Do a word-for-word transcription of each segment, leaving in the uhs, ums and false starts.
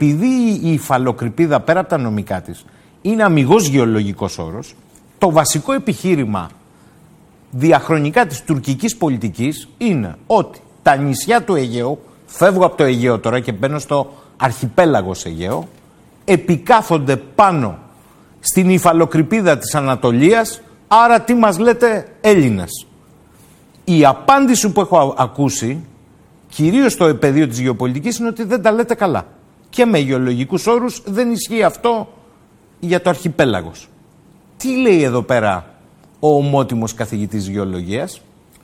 επειδή η υφαλοκρηπίδα πέρα από τα νομικά της είναι αμιγώς γεωλογικός όρος, το βασικό επιχείρημα διαχρονικά της τουρκικής πολιτικής είναι ότι τα νησιά του Αιγαίου, φεύγω από το Αιγαίο τώρα και μπαίνω στο αρχιπέλαγος Αιγαίο, επικάθονται πάνω στην υφαλοκρηπίδα της Ανατολίας, άρα τι μας λέτε Έλληνας. Η απάντηση που έχω ακούσει, κυρίως στο πεδίο της γεωπολιτικής, είναι ότι δεν τα λέτε καλά. Και με γεωλογικούς όρους δεν ισχύει αυτό για το αρχιπέλαγος. Τι λέει εδώ πέρα ο ομότιμος καθηγητής γεωλογίας?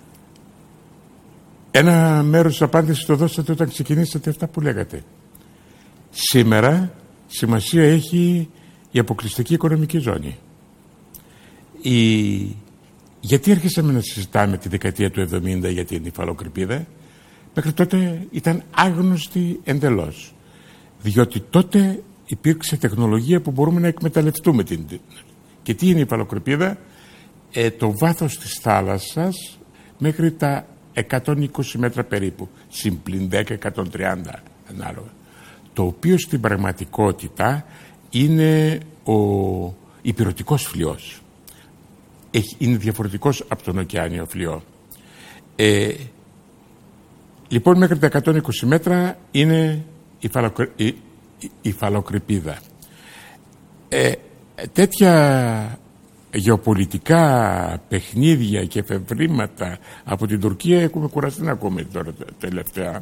Ένα μέρος της απάντησης το δώσατε όταν ξεκινήσατε αυτά που λέγατε. Σήμερα σημασία έχει η αποκλειστική οικονομική ζώνη. Η... Γιατί άρχισαμε να συζητάμε τη δεκαετία του εβδομήντα για την υφαλοκρηπίδα? Μέχρι τότε ήταν άγνωστη εντελώς. Διότι τότε υπήρξε τεχνολογία που μπορούμε να εκμεταλλευτούμε. Την... Και τι είναι η υφαλοκρηπίδα? Ε, το βάθος της θάλασσας μέχρι τα εκατόν είκοσι μέτρα περίπου, συμπλην δέκα εκατόν τριάντα ανάλογα. Το οποίο στην πραγματικότητα είναι ο υπηρετικός φλοιός. Έχει, είναι διαφορετικός από τον ωκεάνιο φλοιό. Ε, λοιπόν, μέχρι τα εκατόν είκοσι μέτρα είναι η, φαλοκρη, η, η, η υφαλοκρηπίδα. Ε, τέτοια γεωπολιτικά παιχνίδια και εφευρήματα από την Τουρκία έχουμε κουραστεί να ακούμε τώρα τελευταία.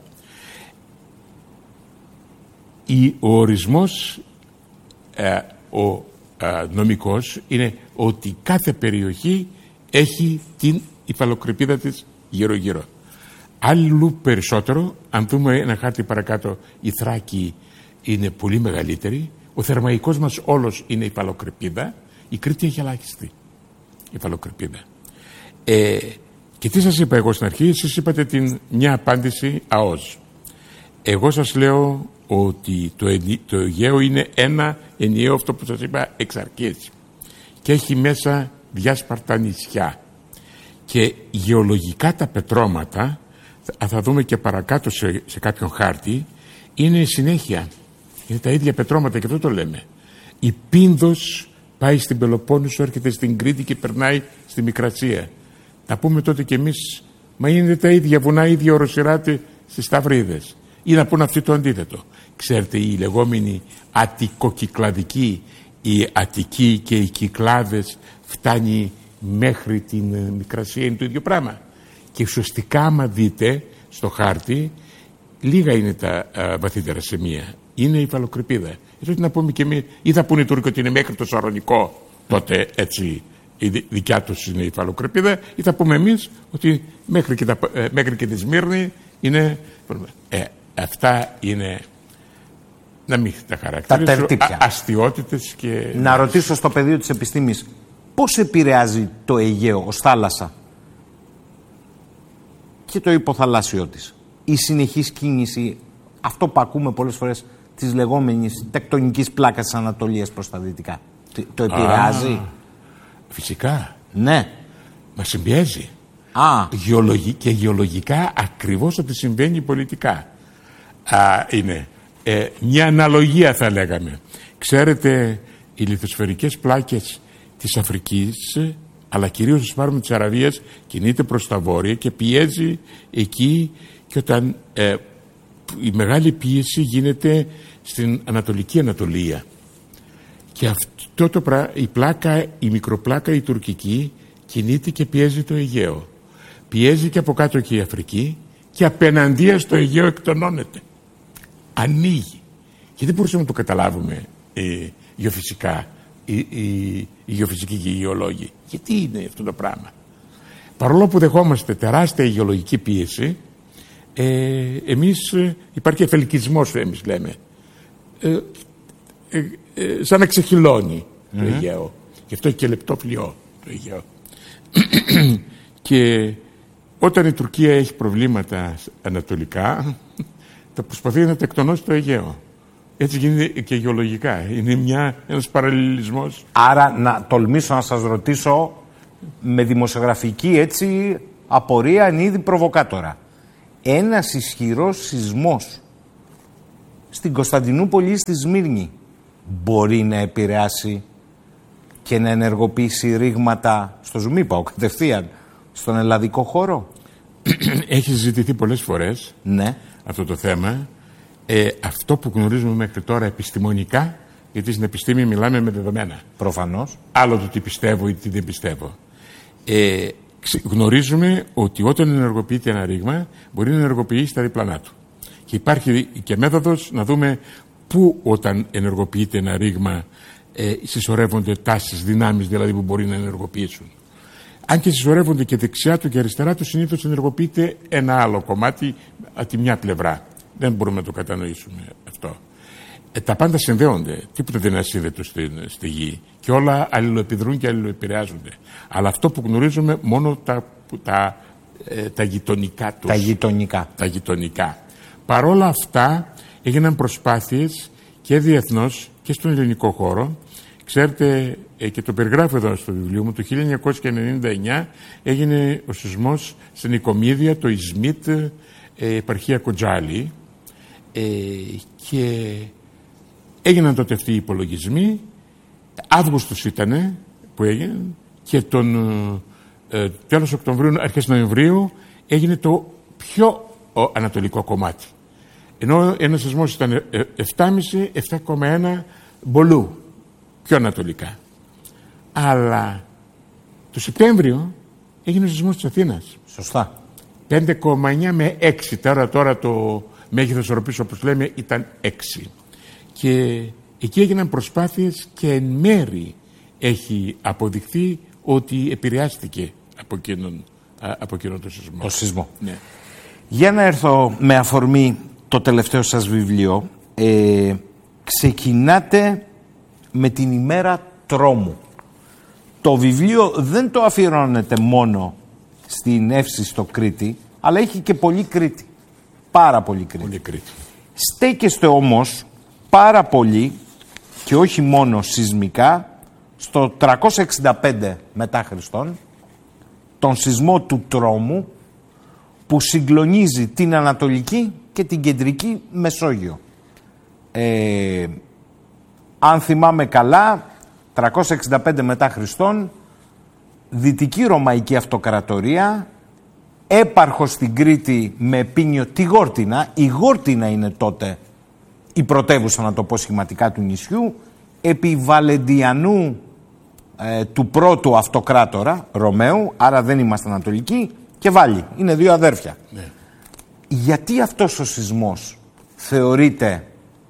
Ο ορισμός ε, ο ε, νομικός είναι ότι κάθε περιοχή έχει την υφαλοκρηπίδα της γύρω-γύρω. Αλλού περισσότερο, αν δούμε ένα χάρτη παρακάτω, η Θράκη είναι πολύ μεγαλύτερη, ο Θερμαϊκός μας όλος είναι υφαλοκρηπίδα, η Κρήτη έχει ελάχιστη υφαλοκρηπίδα. Ε, και τι σας είπα εγώ στην αρχή? Εσείς είπατε την μια απάντηση ΑΟΣ. Εγώ σας λέω ότι το, το Αιγαίο είναι ένα ενιαίο, αυτό που σας είπα, εξ αρχής, και έχει μέσα διάσπαρτα νησιά, και γεωλογικά τα πετρώματα, θα, θα δούμε και παρακάτω σε, σε κάποιον χάρτη, είναι συνέχεια, είναι τα ίδια πετρώματα, και αυτό το λέμε. Η Πίνδος πάει στην Πελοπόννησο, έρχεται στην Κρήτη και περνάει στη Μικρασία. Θα πούμε τότε κι εμείς, μα είναι τα ίδια βουνά, ίδια οροσειράτη στις Σταυρίδες. Ή να πούνε αυτή το αντίθετο. Ξέρετε, οι λεγόμενοι αττικοκυκλαδικοί, οι Αττικοί και οι Κυκλάδες φτάνει μέχρι την Μικρασία, είναι το ίδιο πράγμα. Και ουσιαστικά, άμα δείτε στο χάρτη, λίγα είναι τα α, βαθύτερα σημεία. Είναι η υφαλοκρηπίδα. Έτσι να πούμε και εμείς, ή θα πούνε οι Τούρκοι ότι είναι μέχρι το Σαρονικό, τότε έτσι η δικιά τους είναι η υφαλοκρηπίδα, ή θα πούμε εμείς ότι μέχρι και, τα, ε, μέχρι και τη Σμύρνη είναι. Ε, αυτά είναι, να μην τα χαρακτηρίσω, αστιότητες και... Να ρωτήσω στο πεδίο της επιστήμης, πώς επηρεάζει το Αιγαίο ως θάλασσα και το υποθαλάσσιό της η συνεχής κίνηση, αυτό που ακούμε πολλές φορές, της λεγόμενης τεκτονικής πλάκας της Ανατολίας προς τα δυτικά? Το επηρεάζει? Α, φυσικά. Ναι. Μα συμπιέζει. Α. Γεωλογι, και γεωλογικά ακριβώς ότι συμβαίνει πολιτικά. Α, είναι ε, μια αναλογία, θα λέγαμε. Ξέρετε, οι λιθοσφαιρικές πλάκες της Αφρικής, αλλά κυρίως στις πάρουμε της Αραβίας, κινείται προς τα βόρεια και πιέζει εκεί, και όταν ε, η μεγάλη πίεση γίνεται στην Ανατολική Ανατολία. Και αυτό το πρα... η πλάκα, η μικροπλάκα, η τουρκική, κινείται και πιέζει το Αιγαίο. Πιέζει και από κάτω και η Αφρική, και απέναντία στο Αιγαίο εκτονώνεται. Ανοίγει. Και δεν μπορούσαμε να το καταλάβουμε ε, γεωφυσικά, οι, οι, οι γεωφυσικοί και οι γεωλόγοι. Γιατί είναι αυτό το πράγμα? Παρόλο που δεχόμαστε τεράστια γεωλογική πίεση, ε, εμείς ε, υπάρχει εφελκισμός, εμείς λέμε. Ε, ε, ε, σαν να ξεχυλώνει mm-hmm. το Αιγαίο. Γι' αυτό έχει και λεπτό φλοιό το Αιγαίο. Και όταν η Τουρκία έχει προβλήματα ανατολικά, θα προσπαθεί να τεκτονώσει το Αιγαίο. Έτσι γίνεται και γεωλογικά. Είναι μια, ένας παραλληλισμός. Άρα να τολμήσω να σας ρωτήσω με δημοσιογραφική έτσι απορία, εν είδη προβοκάτορα. Ένας ισχυρός σεισμός στην Κωνσταντινούπολη ή στη Σμύρνη μπορεί να επηρεάσει και να ενεργοποιήσει ρήγματα στο Ζουμίπαο κατευθείαν στον ελλαδικό χώρο? Έχει συζητηθεί πολλές φορές, ναι, αυτό το θέμα. Ε, αυτό που γνωρίζουμε μέχρι τώρα επιστημονικά, γιατί στην επιστήμη μιλάμε με δεδομένα. Προφανώς. Άλλο το τι πιστεύω ή τι δεν πιστεύω. Ε, γνωρίζουμε ότι όταν ενεργοποιείται ένα ρήγμα μπορεί να ενεργοποιήσει τα διπλανά του. Και υπάρχει και μέθοδος να δούμε πού όταν ενεργοποιείται ένα ρήγμα ε, συσσωρεύονται τάσεις, δυνάμεις δηλαδή που μπορεί να ενεργοποιήσουν. Αν και συσσωρεύονται και δεξιά του και αριστερά του, συνήθως ενεργοποιείται ένα άλλο κομμάτι από τη μια πλευρά. Δεν μπορούμε να το κατανοήσουμε αυτό. Ε, τα πάντα συνδέονται. Τίποτα δεν είναι ασύνδετο στη, στη γη. Και όλα αλληλοεπιδρούν και αλληλοεπηρεάζονται. Αλλά αυτό που γνωρίζουμε μόνο τα, τα, ε, τα γειτονικά τους. Τα γειτονικά. Τα γειτονικά. Παρόλα αυτά έγιναν προσπάθειες και διεθνώς και στον ελληνικό χώρο. Ξέρετε, ε, και το περιγράφω εδώ στο βιβλίο μου, το χίλια εννιακόσια ενενήντα εννιά έγινε ο σεισμός στην Νικομίδια, το Ισμίτ, ε, επαρχία Κοντζάλη, ε, και έγιναν τότε αυτοί οι υπολογισμοί. Αύγουστος ήτανε που έγινε και τον ε, τέλος Οκτωβρίου, αρχές Νοεμβρίου έγινε το πιο ο, ανατολικό κομμάτι. Ενώ ένας σεισμός ήταν επτά κόμμα πέντε επτά κόμμα ένα Μπολού, πιο ανατολικά. Αλλά το Σεπτέμβριο έγινε ο σεισμός της Αθήνας. Σωστά. πέντε κόμμα εννιά με έξι. Τώρα, τώρα το μέγεθος οροπής, όπως λέμε, ήταν έξι. Και εκεί έγιναν προσπάθειες και εν μέρη έχει αποδειχθεί ότι επηρεάστηκε από εκείνον, από εκείνον το σεισμό. Το σεισμό. Ναι. Για να έρθω με αφορμή το τελευταίο σας βιβλίο. Ε, ξεκινάτε με την ημέρα τρόμου. Το βιβλίο δεν το αφιερώνεται μόνο στην Εύση στο Κρήτη, αλλά έχει και πολύ Κρήτη. Πάρα πολύ Κρήτη. Πολύ Κρήτη. Στέκεστε όμως πάρα πολύ και όχι μόνο σεισμικά στο τριακόσια εξήντα πέντε μετά Χριστόν, τον σεισμό του τρόμου που συγκλονίζει την Ανατολική και την Κεντρική Μεσόγειο. Ε, αν θυμάμαι καλά, τριακόσια εξήντα πέντε μετά Χριστόν, Δυτική Ρωμαϊκή Αυτοκρατορία, έπαρχος στην Κρήτη με επίνιο τη Γόρτινα. Η Γόρτινα είναι τότε η πρωτεύουσα, να το πω σχηματικά, του νησιού, επί Βαλεντιανού ε, του πρώτου αυτοκράτορα Ρωμαίου, άρα δεν είμαστε ανατολικοί, και Βάλη. Είναι δύο αδέρφια. Ναι. Γιατί αυτός ο σεισμός θεωρείται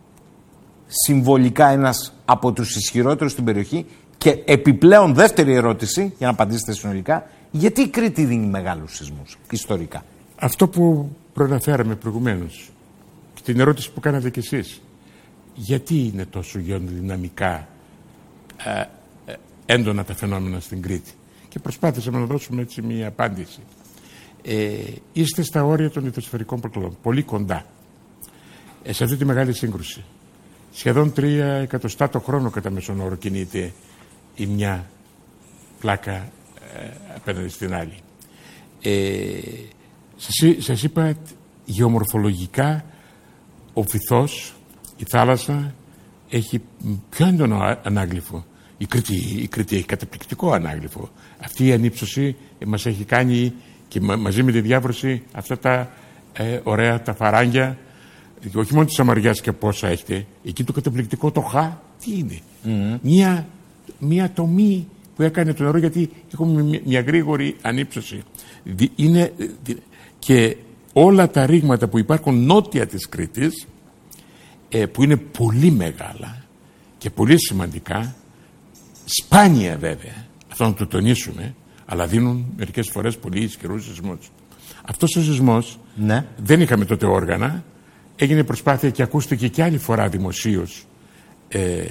συμβολικά ένας από τους ισχυρότερους στην περιοχή? Και επιπλέον δεύτερη ερώτηση, για να απαντήσετε συνολικά, γιατί η Κρήτη δίνει μεγάλους σεισμούς ιστορικά? Αυτό που προαναφέραμε προηγουμένως, την ερώτηση που κάνατε κι εσείς, γιατί είναι τόσο γεωδυναμικά ε, ε, έντονα τα φαινόμενα στην Κρήτη? Και προσπάθησαμε να δώσουμε έτσι μία απάντηση. Ε, είστε στα όρια των λιθοσφαιρικών προκλών, πολύ κοντά, ε, σε αυτή τη μεγάλη σύγκρουση. Σχεδόν τρία εκατοστά το χρόνο κατά μέσον όρο κινείται η μια πλάκα ε, απέναντι στην άλλη. Ε, σας, σας είπα, γεωμορφολογικά ο βυθός, η θάλασσα, έχει πιο έντονο ανάγλυφο. Η Κρήτη, η Κρήτη έχει καταπληκτικό ανάγλυφο. Αυτή η ανύψωση μας έχει κάνει, και μαζί με τη διάβρωση, αυτά τα ε, ωραία τα φαράγγια, όχι μόνο της Σαμαριάς και πόσα έχετε, εκεί το καταπληκτικό το χα, τι είναι? Mm-hmm. Μια, μια τομή που έκανε το νερό, γιατί έχουμε μια, μια γρήγορη ανύψωση. Είναι, και όλα τα ρήγματα που υπάρχουν νότια της Κρήτης, ε, που είναι πολύ μεγάλα και πολύ σημαντικά, σπάνια βέβαια, αυτό να το τονίσουμε, αλλά δίνουν μερικές φορές πολύ ισχυρούς σεισμούς. Αυτός ο σεισμός, ναι, δεν είχαμε τότε όργανα, έγινε προσπάθεια και ακούστηκε και άλλη φορά δημοσίως ε, ε,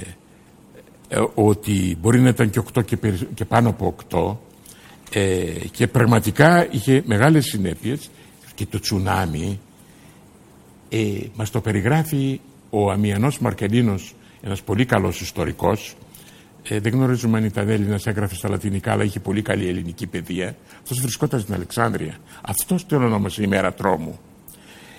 ότι μπορεί να ήταν και οκτώ και, περι, και πάνω από οκτώ, ε, και πραγματικά είχε μεγάλες συνέπειες. Και το τσουνάμι ε, μας το περιγράφει ο Αμιανός Μαρκελίνος, ένας πολύ καλός ιστορικός. Ε, δεν γνωρίζουμε αν ήταν Έλληνας, έγραφε στα λατινικά, αλλά είχε πολύ καλή ελληνική παιδεία. Αυτός βρισκόταν στην Αλεξάνδρεια. Αυτός το ονόμασε ημέρα τρόμου.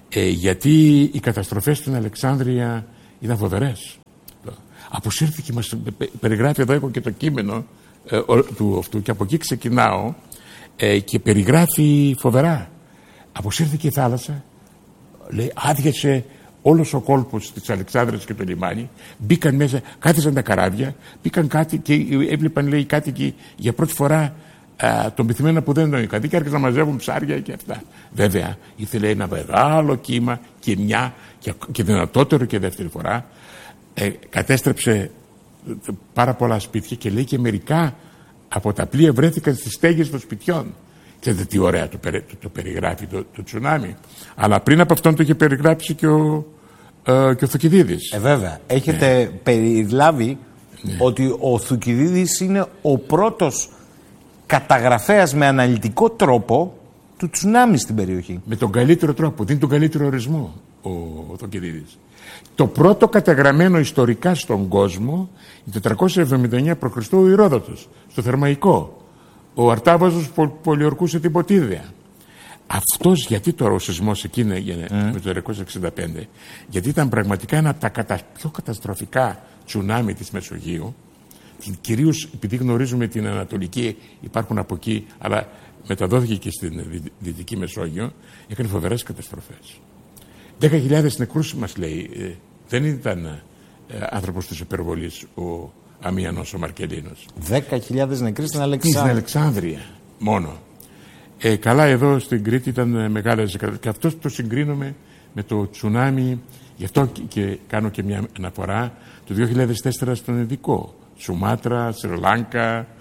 Ε, γιατί οι καταστροφές στην Αλεξάνδρεια ήταν φοβερές. Αποσύρθηκε, μας περιγράφει εδώ, έχω και το κείμενο ε, του αυτού, και από εκεί ξεκινάω ε, και περιγράφει φοβερά. Αποσύρθηκε η θάλασσα, λέει, άδειασε όλος ο κόλπος της Αλεξάνδρειας και το λιμάνι, μπήκαν μέσα, κάθισαν τα καράβια, μπήκαν κάτι και έβλεπαν, λέει, οι κάτοικοι για πρώτη φορά α, τον πυθμένα που δεν τον είχαν δει και άρχισαν να μαζεύουν ψάρια και αυτά. Βέβαια, ήθελε ένα μεγάλο κύμα και μια και, και δυνατότερο και δεύτερη φορά. Ε, κατέστρεψε πάρα πολλά σπίτια και λέει και μερικά από τα πλοία βρέθηκαν στις στέγες των σπιτιών. Ξέρετε τι ωραία το, το, το περιγράφει το, το τσουνάμι. Αλλά πριν από αυτόν το είχε περιγράψει και ο, ε, και ο Θουκυδίδης. Ε, βέβαια. Έχετε ναι. περιλάβει ναι. ότι ο Θουκυδίδης είναι ο πρώτος καταγραφέας με αναλυτικό τρόπο του τσουνάμι στην περιοχή. Με τον καλύτερο τρόπο, δίνει τον καλύτερο ορισμό ο, ο Θουκυδίδης. Το πρώτο καταγραμμένο ιστορικά στον κόσμο, η τετρακόσια εβδομήντα εννέα προ Χριστού, ο Ηρόδοτος, στο Θερμαϊκό. Ο Αρτάβαζος πολιορκούσε την Ποτίδια. Αυτός, γιατί τώρα ο σεισμός εκείνη έγινε mm. με το χίλια εννιακόσια εξήντα πέντε, γιατί ήταν πραγματικά ένα από τα κατα... πιο καταστροφικά τσουνάμι της Μεσογείου, κυρίως επειδή γνωρίζουμε την Ανατολική, υπάρχουν από εκεί, αλλά μεταδόθηκε και στην Δυτική Μεσόγειο, έκανε φοβερές καταστροφές. Δέκα χιλιάδες νεκρούς μας λέει, ε, δεν ήταν ε, άνθρωπος της υπερβολής ο Αμιανός ο Μαρκελίνος. Δέκα χιλιάδες νεκροί στην Αλεξάνδρεια. Στην Αλεξάνδρεια μόνο. Ε, καλά, εδώ στην Κρήτη ήταν μεγάλες. Και αυτό το συγκρίνουμε με το τσουνάμι. Γι' αυτό και, και κάνω και μια αναφορά το δύο χιλιάδες τέσσερα στον Ειδικό. Σουμάτρα, Σρι Λάνκα, ε,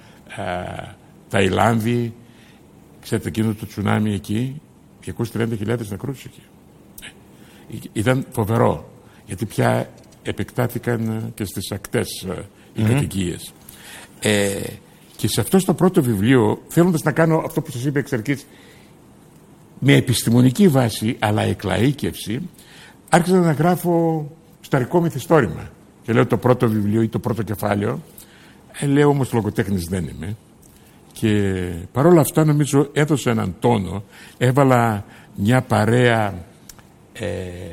Ταϊλάνδη. Ξέρετε, εκείνο το τσουνάμι εκεί, διακόσιες τριάντα χιλιάδες νεκρούς εκεί. Ε, ήταν φοβερό. Γιατί πια επεκτάθηκαν και στις ακτές οι mm-hmm. κατοικίες. Ε, και σε αυτό το πρώτο βιβλίο, θέλοντας να κάνω αυτό που σας είπα εξ αρχής, με επιστημονική βάση αλλά εκλαΐκευση, άρχισα να γράφω ιστορικό μυθιστόρημα. Και λέω το πρώτο βιβλίο ή το πρώτο κεφάλαιο, ε, λέω όμως λογοτέχνης δεν είμαι. Και παρόλα αυτά νομίζω έδωσα έναν τόνο, έβαλα μια παρέα ε,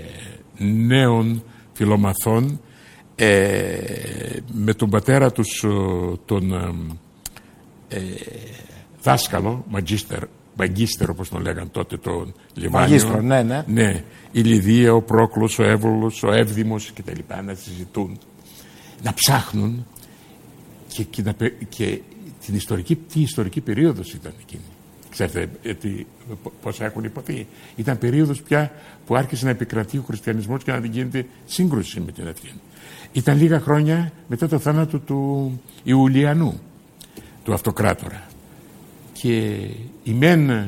νέων φιλομαθών, Ε, με τον πατέρα τους τον ε, δάσκαλο μαγίστερ, μαγίστερ όπως τον λέγαν τότε τον Λιβάνιο, Μαγίστρο, ναι, ναι. ναι, η Λιδία, ο Πρόκλος, ο Εύβολος, ο Εύδημος και τα λοιπά, να συζητούν, να ψάχνουν και, και, να, και την ιστορική, τι ιστορική περίοδος ήταν εκείνη. Ξέρετε τι, πώς έχουν υποθεί. Ήταν περίοδος πια που άρχισε να επικρατεί ο χριστιανισμός και να γίνεται σύγκρουση με την Αθήνα. Ήταν λίγα χρόνια μετά το θάνατο του Ιουλιανού, του αυτοκράτορα. Και η μεν ε,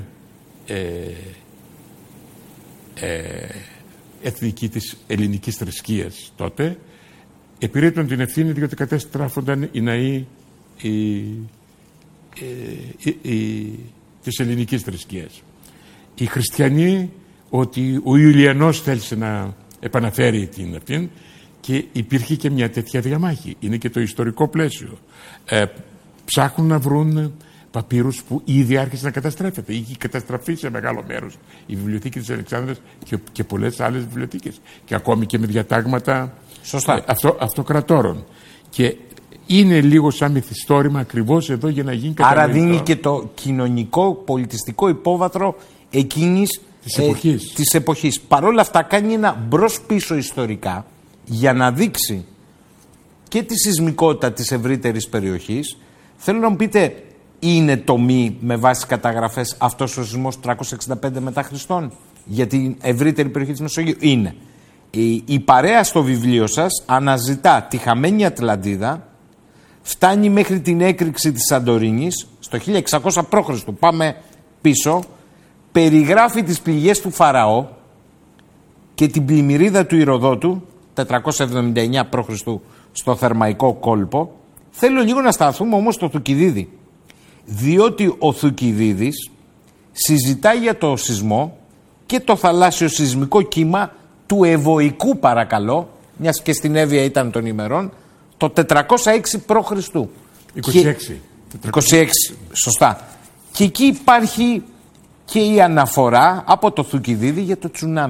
ε, εθνική της ελληνικής θρησκείας τότε επιρρύπτουν την ευθύνη διότι κατέστραφονταν οι ναοί οι, οι, οι, οι, της ελληνικής θρησκείας. Οι χριστιανοί ότι ο Ιουλιανός θέλησε να επαναφέρει την αυτήν και υπήρχε και μια τέτοια διαμάχη. Είναι και το ιστορικό πλαίσιο. Ε, ψάχνουν να βρουν παπύρους που ήδη άρχισε να καταστρέφεται. Είχε καταστραφεί σε μεγάλο μέρος η βιβλιοθήκη της Αλεξάνδρειας και, και πολλές άλλες βιβλιοθήκες. Και ακόμη και με διατάγματα ε, αυτο, αυτοκρατόρων. Και είναι λίγο σαν μυθιστόρημα ακριβώς εδώ για να γίνει κατανοητό. Άρα δίνει και το κοινωνικό, πολιτιστικό υπόβαθρο εκείνης της εποχής. Ε, της εποχής. Παρ' όλα αυτά κάνει ένα μπρος-πίσω ιστορικά για να δείξει και τη σεισμικότητα της ευρύτερης περιοχής. Θέλω να μου πείτε, είναι τομή με βάση καταγραφές αυτός ο σεισμός τριακόσια εξήντα πέντε μετά Χριστόν για την ευρύτερη περιοχή της Μεσογείου? Είναι. Η, η παρέα στο βιβλίο σας αναζητά τη χαμένη Ατλαντίδα, φτάνει μέχρι την έκρηξη της Σαντορίνης στο χίλια εξακόσια προ Χριστού. Πάμε πίσω. Περιγράφει τις πληγές του Φαραώ και την πλημμυρίδα του Ηροδότου τετρακόσια εβδομήντα εννέα προ Χριστού στο Θερμαϊκό κόλπο. Θέλω λίγο να σταθούμε όμως στο Θουκυδίδη, διότι ο Θουκυδίδης συζητάει για το σεισμό και το θαλάσσιο σεισμικό κύμα του Ευωικού, παρακαλώ, μιας και στην Εύβοια ήταν των ημερών, το τετρακόσια έξι προ Χριστού. είκοσι έξι. Και... είκοσι έξι, σωστά. Και εκεί υπάρχει και η αναφορά από το Θουκυδίδη για το τσουνάμι.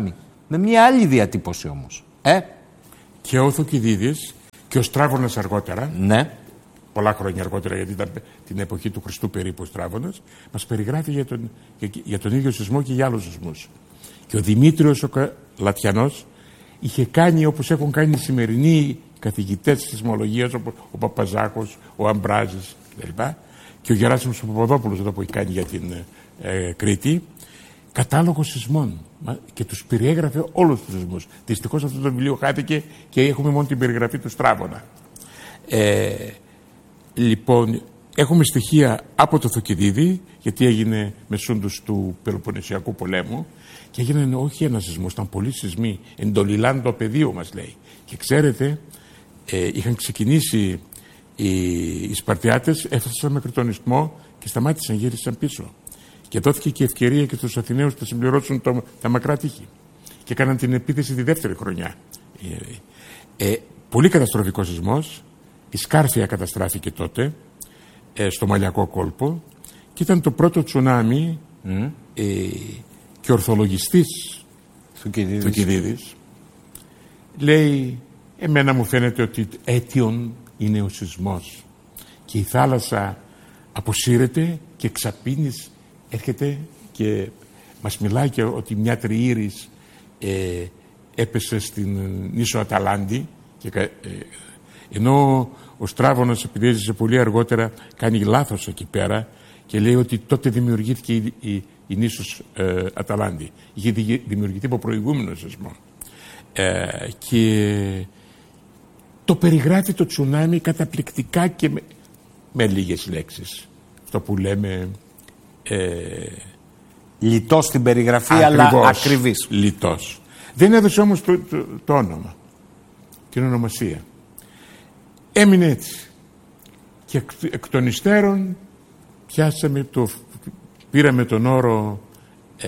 Με μια άλλη διατύπωση όμως. Ε? Και ο Θουκυδίδης και ο Στράβωνας αργότερα, ναι. πολλά χρόνια αργότερα, γιατί ήταν την εποχή του Χριστού περίπου ο Στράβωνας, μας περιγράφει για τον, για, για τον ίδιο σεισμό και για άλλους σεισμούς. Και ο Δημήτριος ο Λατιανός είχε κάνει όπως έχουν κάνει οι σημερινοί καθηγητές της σεισμολογίας, όπως ο Παπαζάκος, ο Αμπράζης κλπ. Και ο Γεράσιμος ο Παπαδόπουλος εδώ που έχει κάνει για την ε, Κρήτη, κατάλογο σεισμών. Και τους περιέγραφε όλους τους σεισμούς. Δυστυχώς αυτό το βιβλίο χάθηκε και έχουμε μόνο την περιγραφή του Στράβωνα. Ε, λοιπόν, έχουμε στοιχεία από το Θουκυδίδη, γιατί έγινε μεσούντος του Πελοποννησιακού πολέμου, και έγινε όχι ένα σεισμό, ήταν πολλοί σεισμοί. Εντολιλάν το πεδίο, μας λέει. Και ξέρετε, ε, είχαν ξεκινήσει οι, οι Σπαρτιάτες, έφτασαν μέχρι τον Ισθμό και σταμάτησαν, γύρισαν πίσω. Και δόθηκε και ευκαιρία και στους Αθηναίους να συμπληρώσουν το, τα μακρά τείχη. Και έκαναν την επίθεση τη δεύτερη χρονιά. Ε, ε, πολύ καταστροφικός σεισμός. Η Σκάρφια καταστράφηκε τότε, ε, στο Μαλιακό κόλπο. Και ήταν το πρώτο τσουνάμι. Mm. Ε, και ο ορθολογιστής Θουκυδίδης λέει, εμένα μου φαίνεται ότι αίτιον είναι ο σεισμός. Και η θάλασσα αποσύρεται και εξαπίνης έρχεται και μας μιλάει και ότι μια τριήρης ε, έπεσε στην νήσο Αταλάντη και, ε, ενώ ο Στράβωνας, επειδή έζησε πολύ αργότερα, κάνει λάθος εκεί πέρα και λέει ότι τότε δημιουργήθηκε η, η, η νήσος ε, Αταλάντη. Είχε δημιουργηθεί από προηγούμενο σεισμό. Ε, και το περιγράφει το τσουνάμι καταπληκτικά και με, με λίγες λέξεις. Αυτό που λέμε... Ε, λιτός στην περιγραφή, ακριβώς, αλλά ακριβής. Λιτός. Δεν έδωσε όμως το, το, το όνομα, την ονομασία. Έμεινε έτσι. Και εκ, εκ των υστέρων πιάσαμε το, πήραμε τον όρο ε,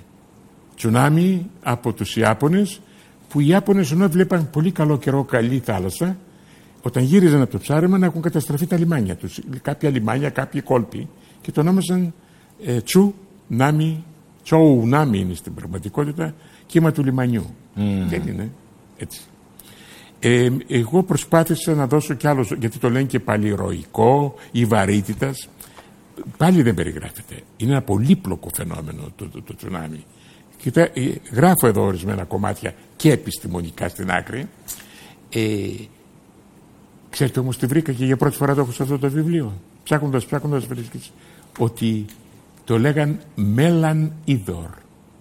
τσουνάμι από τους Ιάπωνες, που οι Ιάπωνες ενώ βλέπαν πολύ καλό καιρό, καλή θάλασσα, όταν γύριζαν από το ψάρεμα να έχουν καταστραφεί τα λιμάνια τους. Κάποια λιμάνια, κάποιοι κόλποι, και το ονόμασαν ε, τσου, νάμι, τσόου νάμι είναι στην πραγματικότητα, κύμα του λιμανιού. Mm. Δεν είναι έτσι. Ε, εγώ προσπάθησα να δώσω κι άλλο, γιατί το λένε και πάλι ηρωικό ή βαρύτητας. Πάλι δεν περιγράφεται. Είναι ένα πολύπλοκο φαινόμενο το, το, το τσουνάμι. Κοιτά, γράφω εδώ ορισμένα κομμάτια και επιστημονικά στην άκρη. Ε, ξέρετε όμως τι βρήκα και για πρώτη φορά το έχω σε αυτό το βιβλίο. Ψάχνοντας, ψάχνοντας βρίσκεις ότι το λέγαν Μέλαν Είδωρ.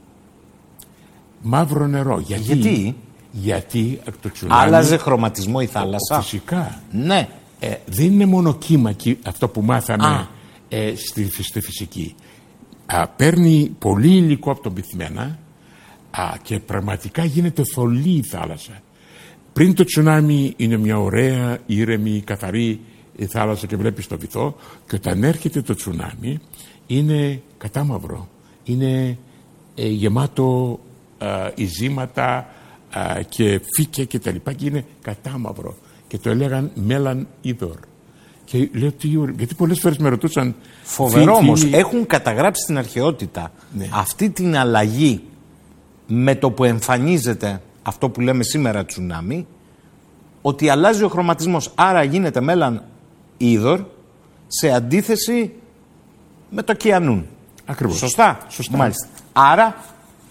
Μαύρο νερό. Γιατί? Γιατί, γιατί το τσουνάμι... άλλαζε χρωματισμό η θάλασσα. Φυσικά. Ναι. Ε, δεν είναι μόνο κύμα αυτό που μάθαμε ε, στη, στη φυσική. Α, παίρνει πολύ υλικό από τον πυθμένα α, και πραγματικά γίνεται θολή η θάλασσα. Πριν το τσουνάμι είναι μια ωραία, ήρεμη, καθαρή η θάλασσα και βλέπεις το βυθό, και όταν έρχεται το τσουνάμι είναι κατάμαυρο, είναι ε, γεμάτο α, ειζήματα α, και φύκια και τα λοιπά, και είναι κατάμαυρο, και το έλεγαν Μέλαν Είδωρ. Και λέω, τι, γιατί πολλές φορές με ρωτούσαν. Φοβερό όμως, έχουν καταγράψει στην αρχαιότητα, ναι, αυτή την αλλαγή με το που εμφανίζεται αυτό που λέμε σήμερα τσουνάμι, ότι αλλάζει ο χρωματισμός, άρα γίνεται Μέλαν Είδωρ σε αντίθεση με το Κιανούν. Ακριβώς. Σωστά. Σωστά. Μάλιστα. Άρα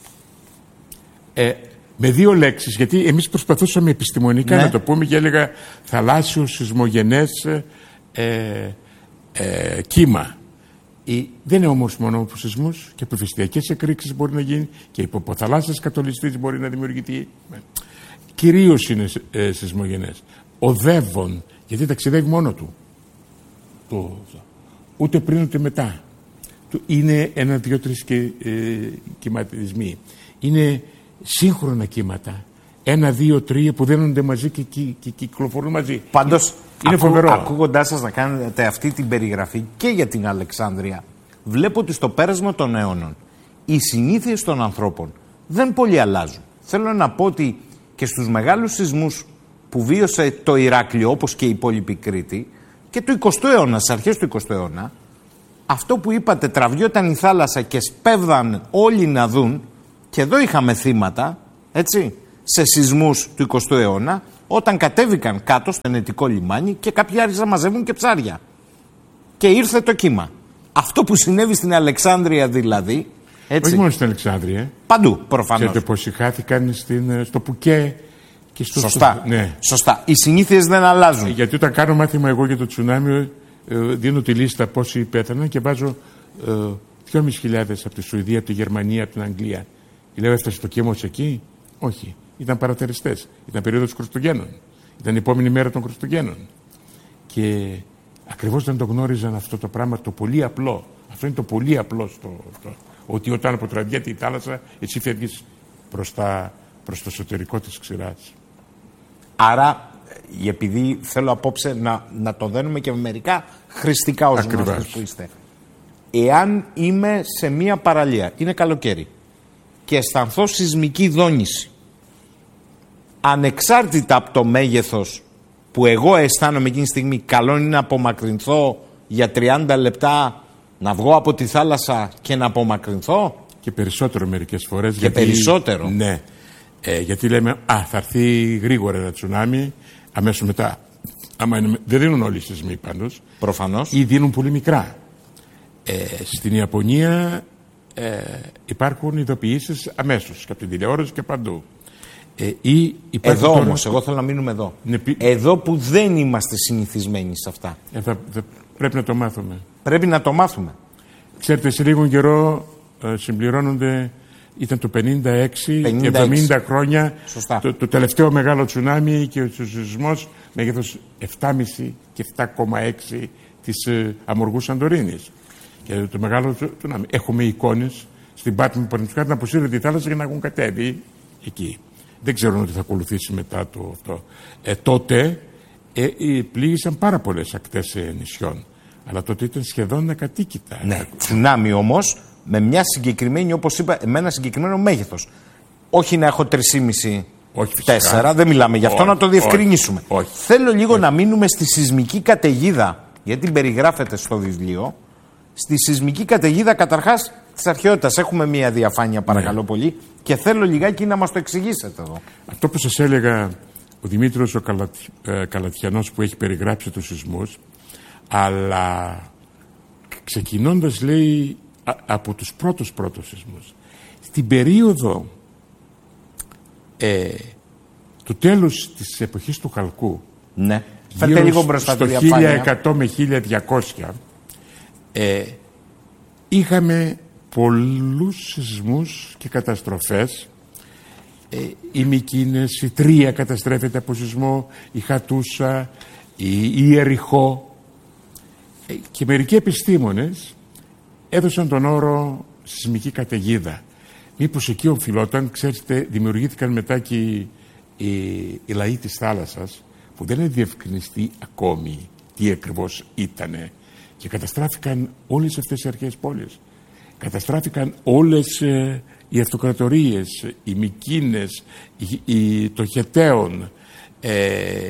ε, με δύο λέξεις, γιατί εμείς προσπαθούσαμε επιστημονικά, ναι, να το πούμε, και έλεγα θαλάσσιο σεισμογενές ε, ε, κύμα. Η, δεν είναι όμως μόνο από σεισμούς, και από φυσικές εκρήξεις μπορεί να γίνει, και υπό αποθαλάσσιας κατολιστής μπορεί να δημιουργηθεί. Κυρίως είναι ε, σεισμογενές. Οδεύων, γιατί ταξιδεύει μόνο του. Το, ούτε πριν ούτε μετά. Είναι ένα, δύο, τρεις και, ε, κυματισμοί. Είναι σύγχρονα κύματα. Ένα, δύο, τρία που δένονται μαζί και, και, και κυκλοφορούν μαζί. Πάντως, είναι ακού, φοβερό. Ακούγοντάς σας να κάνετε αυτή την περιγραφή και για την Αλεξάνδρεια, βλέπω ότι στο πέρασμα των αιώνων οι συνήθειες των ανθρώπων δεν πολύ αλλάζουν. Θέλω να πω ότι και στους μεγάλους σεισμούς που βίωσε το Ηράκλειο, όπως και η υπόλοιπη Κρήτη, και του εικοστού αιώνα, στις αρχές του εικοστού αιώνα, αυτό που είπατε, τραβιόταν η θάλασσα και σπέβδαν όλοι να δουν, και εδώ είχαμε θύματα, έτσι, σε σεισμούς του εικοστού αιώνα, όταν κατέβηκαν κάτω στο Ενετικό λιμάνι και κάποιοι άρχισαν να μαζεύουν και ψάρια. Και ήρθε το κύμα. Αυτό που συνέβη στην Αλεξάνδρεια δηλαδή. Έτσι, όχι μόνο στην Αλεξάνδρεια. Παντού προφανώς. Ξέρετε πως χάθηκαν στην, στο Πουκέ και στο. Σωστά. Στο, ναι. Σωστά. Οι συνήθειες δεν αλλάζουν. Γιατί όταν κάνω μάθημα εγώ για το τσουνάμι, ε, δίνω τη λίστα πόσοι πέθαναν και βάζω ε, δυόμισι χιλιάδες από τη Σουηδία, από τη Γερμανία, από την Αγγλία. Και λέω, έφτασε το κύμα εκεί. Όχι. Ήταν παρατεριστές. Ήταν περίοδος Χριστουγέννων. Ήταν η επόμενη μέρα των Χριστουγέννων. Και ακριβώς δεν το γνώριζαν αυτό το πράγμα το πολύ απλό. Αυτό είναι το πολύ απλό στο, το, ότι όταν αποτραβιέται η θάλασσα, εσύ φεύγεις προς, τα, προς το εσωτερικό της ξηράς. Άρα, επειδή θέλω απόψε να, να το δένουμε και με μερικά χρηστικά ως γνώστες που είστε. Εάν είμαι σε μία παραλία, είναι καλοκαίρι, και αισθανθώ σεισμική δόνηση, ανεξάρτητα από το μέγεθος που εγώ αισθάνομαι εκείνη τη στιγμή, καλό είναι να απομακρυνθώ για τριάντα λεπτά, να βγω από τη θάλασσα και να απομακρυνθώ. Και περισσότερο μερικές φορές. Και γιατί, περισσότερο. Ναι. Ε, γιατί λέμε, α, θα έρθει γρήγορα ένα τσουνάμι, αμέσως μετά. Άμα είναι, δεν δίνουν όλοι οι σεισμοί πάντως. Προφανώς. Ή δίνουν πολύ μικρά. Ε, στην Ιαπωνία ε, υπάρχουν ειδοποιήσεις αμέσως και από την τηλεόραση και παντού. Ε, ή εδώ τώρα... όμως, εγώ θέλω να μείνουμε εδώ. Ναι, πι... Εδώ που δεν είμαστε συνηθισμένοι σε αυτά. Ε, θα, θα, πρέπει να το μάθουμε. Πρέπει να το μάθουμε. Ξέρετε, σε λίγο καιρό ε, συμπληρώνονται, ήταν το πενήντα έξι, πενήντα έξι. εβδομήντα χρόνια, το, το τελευταίο μεγάλο τσουνάμι και ο σεισμός μέγεθος επτά κόμμα πέντε και επτά κόμμα έξι της ε, αμοργού Σαντορίνης. Και το μεγάλο τσουνάμι. Έχουμε εικόνες στην Πάτμη που να αποσύρεται η θάλασσα για να έχουν κατέβει εκεί. Δεν ξέρουν ότι θα ακολουθήσει μετά το αυτό. Ε, τότε ε, πλήγησαν πάρα πολλές ακτές ε, νησιών. Αλλά τότε ήταν σχεδόν ακατοίκητα. Ναι, τσουνάμι όμως με μια συγκεκριμένη, όπως είπα, με ένα συγκεκριμένο μέγεθος. Όχι να έχω τρία κόμμα πέντε, τέσσερα, δεν μιλάμε γι' αυτό, όχι, να το διευκρινίσουμε. Όχι, όχι. Θέλω λίγο όχι. να μείνουμε στη σεισμική καταιγίδα, γιατί περιγράφεται στο βιβλίο. Στη σεισμική καταιγίδα, καταρχάς, της αρχαιότητας. Έχουμε μια διαφάνεια, παρακαλώ, ναι, πολύ, και θέλω λιγάκι να μας το εξηγήσετε εδώ. Αυτό που σας έλεγα, ο Δημήτριος ο Καλατι... ε, Καλατιανός που έχει περιγράψει τους σεισμούς, αλλά ξεκινώντας, λέει, α, από τους πρώτους πρώτους σεισμούς. Στην περίοδο ε, του τέλους της εποχής του Χαλκού, ναι, φέρτε λίγο μπροστά στο χίλια εκατό με χίλια διακόσια, ε, είχαμε πολλούς σεισμούς και καταστροφές. Ε, η Μυκίνες, η Τρία καταστρέφεται από σεισμό, η Χατούσα, η, η Ιεριχώ, ε, και μερικοί επιστήμονες έδωσαν τον όρο σεισμική καταιγίδα. Μήπως εκεί οφειλόταν, ξέρετε, δημιουργήθηκαν μετά και οι, οι, οι λαοί της θάλασσας, που δεν είναι διευκρινιστεί ακόμη τι ακριβώς ήτανε, και καταστράφηκαν όλες αυτές οι αρχαίες πόλεις. Καταστράφηκαν όλες ε, οι αυτοκρατορίες, οι Μυκίνες, οι, οι, το Χεταίον, ε,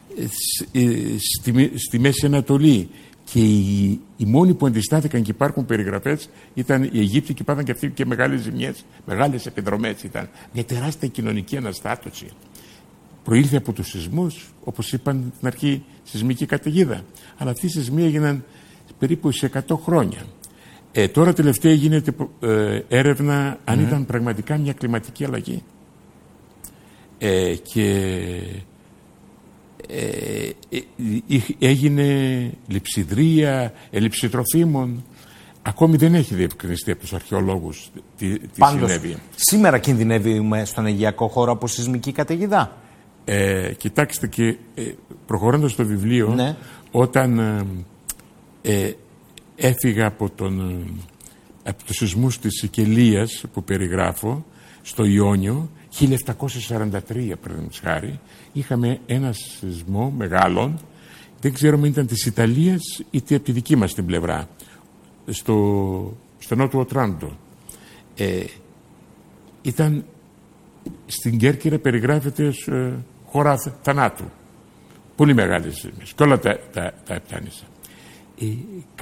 στη, στη Μέση Ανατολή. Και οι, οι μόνοι που αντιστάθηκαν και υπάρχουν περιγραφές ήταν οι Αιγύπτιοι, και πάθαν και αυτοί και μεγάλες ζημιές, μεγάλες επιδρομές. Ήταν μια τεράστια κοινωνική αναστάτωση. Προήλθε από τους σεισμούς, όπως είπαν στην αρχή, σεισμική καταιγίδα. Αλλά αυτοί οι σεισμοί έγιναν περίπου σε εκατό χρόνια. Ε, τώρα τελευταία γίνεται ε, έρευνα αν mm. ήταν πραγματικά μια κλιματική αλλαγή. Ε, και ε, ε, έγινε λειψιδρία, έλλειψη τροφίμων. Ακόμη δεν έχει διευκρινιστεί από τους αρχαιολόγους τι, τι συνέβη. Σήμερα κινδυνεύουμε στον Αιγαιακό χώρο από σεισμική καταιγίδα. Ε, κοιτάξτε, και ε, προχωρώντας το βιβλίο, ναι, όταν ε, ε, έφυγα από, τον, από τους σεισμούς της Σικελίας που περιγράφω στο Ιόνιο, χίλια επτακόσια σαράντα τρία παραδείγματος χάρη, είχαμε ένα σεισμό μεγάλο, δεν ξέρω αν ήταν της Ιταλίας είτε από τη δική μας την πλευρά, στο, στο νότο Οτράντο. Ε, ήταν στην Κέρκυρα, περιγράφεται ως ε, χώρα θανάτου. Πολύ μεγάλες σεισμές και όλα τα, τα, τα επτάνησα. Ε,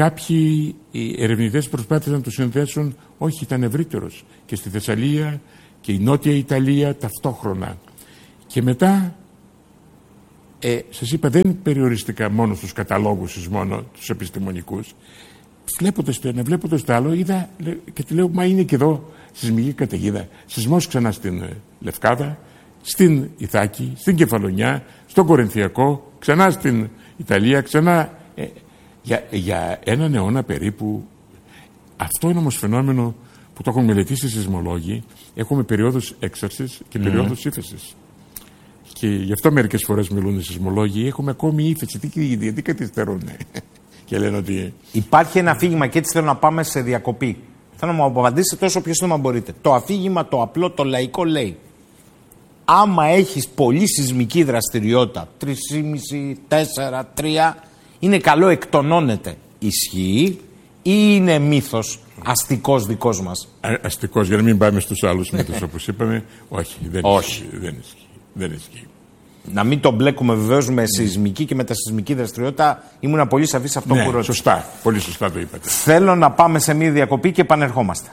κάποιοι οι ερευνητές προσπάθησαν να το συνδέσουν, όχι, ήταν ευρύτερος, και στη Θεσσαλία και η Νότια Ιταλία ταυτόχρονα. Και μετά, ε, σας είπα, δεν περιοριστικά μόνο στους καταλόγους, μόνο τους επιστημονικούς. Βλέποντας το ένα, βλέποντας το άλλο, είδα και του λέω, μα είναι και εδώ σεισμική καταιγίδα. Σεισμός ξανά στην Λευκάδα, στην Ιθάκη, στην Κεφαλονιά, στον Κορινθιακό, ξανά στην Ιταλία, ξανά ε, για, για έναν αιώνα περίπου. Αυτό είναι όμως φαινόμενο που το έχουν μελετήσει οι σεισμολόγοι. Έχουμε περίοδους έξαρσης και περίοδους mm. ύφεσης. Και γι' αυτό μερικές φορές μιλούν οι σεισμολόγοι. Έχουμε ακόμη ύφεση. Τι, γιατί καθυστερούν. Και λένε ότι... Υπάρχει ένα αφήγημα και έτσι θέλω να πάμε σε διακοπή. Θέλω να μου απαντήσετε τόσο πιο σύντομα μπορείτε. Το αφήγημα, το απλό, το λαϊκό λέει: άμα έχεις πολύ σεισμική δραστηριότητα, τρία κόμμα πέντε, τέσσερα, τρία, είναι καλό, εκτονώνεται. Ισχύει ή είναι μύθος αστικός δικός μας? Α, αστικός, για να μην πάμε στους άλλους μύθους όπως είπαμε. Όχι, δεν Όχι. ισχύει. Δεν ισχύει. Δεν ισχύει. Να μην το μπλέκουμε βεβαίως με σεισμική και μετασεισμική δραστηριότητα. Ήμουνα πολύ σαφής σε αυτό ναι, που ρώτησα. Σωστά, πολύ σωστά το είπατε. Θέλω να πάμε σε μία διακοπή και επανερχόμαστε.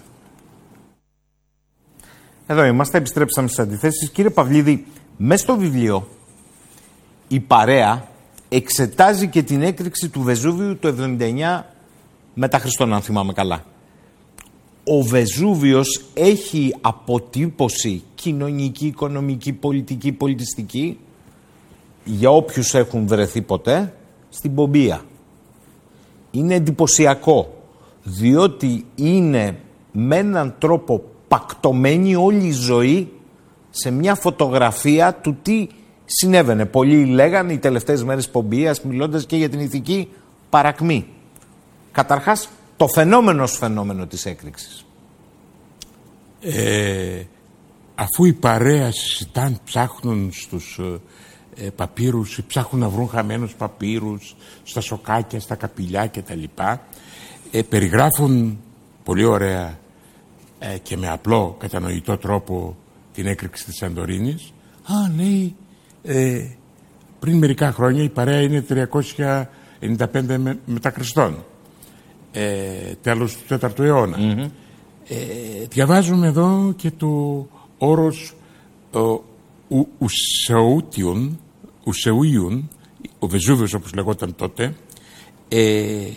Εδώ είμαστε, επιστρέψαμε στις αντιθέσεις. Κύριε Παυλίδη, μέσα στο βιβλίο η παρέα εξετάζει και την έκρηξη του Βεζούβιου το εβδομήντα εννιά μετά Χριστόν, αν θυμάμαι καλά. Ο Βεζούβιος έχει αποτύπωση κοινωνική, οικονομική, πολιτική, πολιτιστική, για όποιους έχουν βρεθεί ποτέ, στην Πομπία. Είναι εντυπωσιακό, διότι είναι με έναν τρόπο πακτωμένη όλη η ζωή σε μια φωτογραφία του τι συνέβαινε. Πολλοί λέγανε οι τελευταίες μέρες Πομπίας, μιλώντας και για την ηθική παρακμή. Καταρχάς, το φαινόμενο ως φαινόμενο της έκρηξης. Ε, αφού η παρέα συζητάν, ψάχνουν στους ε, παπύρους, ψάχνουν να βρουν χαμένους παπύρους στα σοκάκια, στα καπηλιά κτλ. Ε, περιγράφουν πολύ ωραία ε, και με απλό κατανοητό τρόπο την έκρηξη της Σαντορίνης. Α, ναι, ε, πριν μερικά χρόνια η παρέα είναι τριακόσια ενενήντα πέντε με, μετά Χριστόν. Ε, τέλος του τέταρτου αιώνα. Mm-hmm. Ε, διαβάζουμε εδώ και το όρος Ουσεούτιον, Ουσεούιον, ο Βεζούβιος όπως λεγόταν τότε, ε,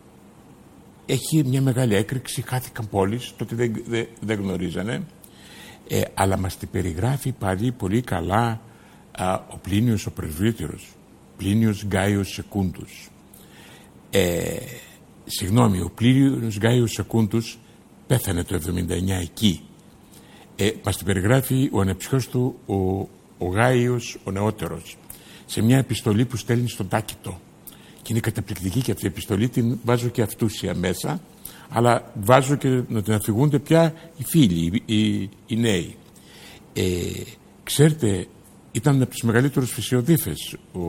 έχει μια μεγάλη έκρηξη, χάθηκαν πόλεις, τότε δεν, δεν, δεν γνωρίζανε, ε, αλλά μας την περιγράφει πάλι πολύ καλά α, ο Πλίνιος ο Πρεσβύτερος, Πλίνιος Γκάιος Σεκούντους. Ε, Συγγνώμη, ο Πλίνιος Γκάιος Σεκούντους πέθανε το εβδομήντα εννιά εκεί. Ε, μας την περιγράφει ο ανεψιός του, ο, ο Γάιος ο νεότερος, σε μια επιστολή που στέλνει στον Τάκητο. Και είναι καταπληκτική και αυτή η επιστολή, την βάζω και αυτούσια μέσα, αλλά βάζω και να την αφηγούνται πια οι φίλοι, οι, οι, οι νέοι. Ε, ξέρετε, ήταν από τους μεγαλύτερους φυσιοδίφες ο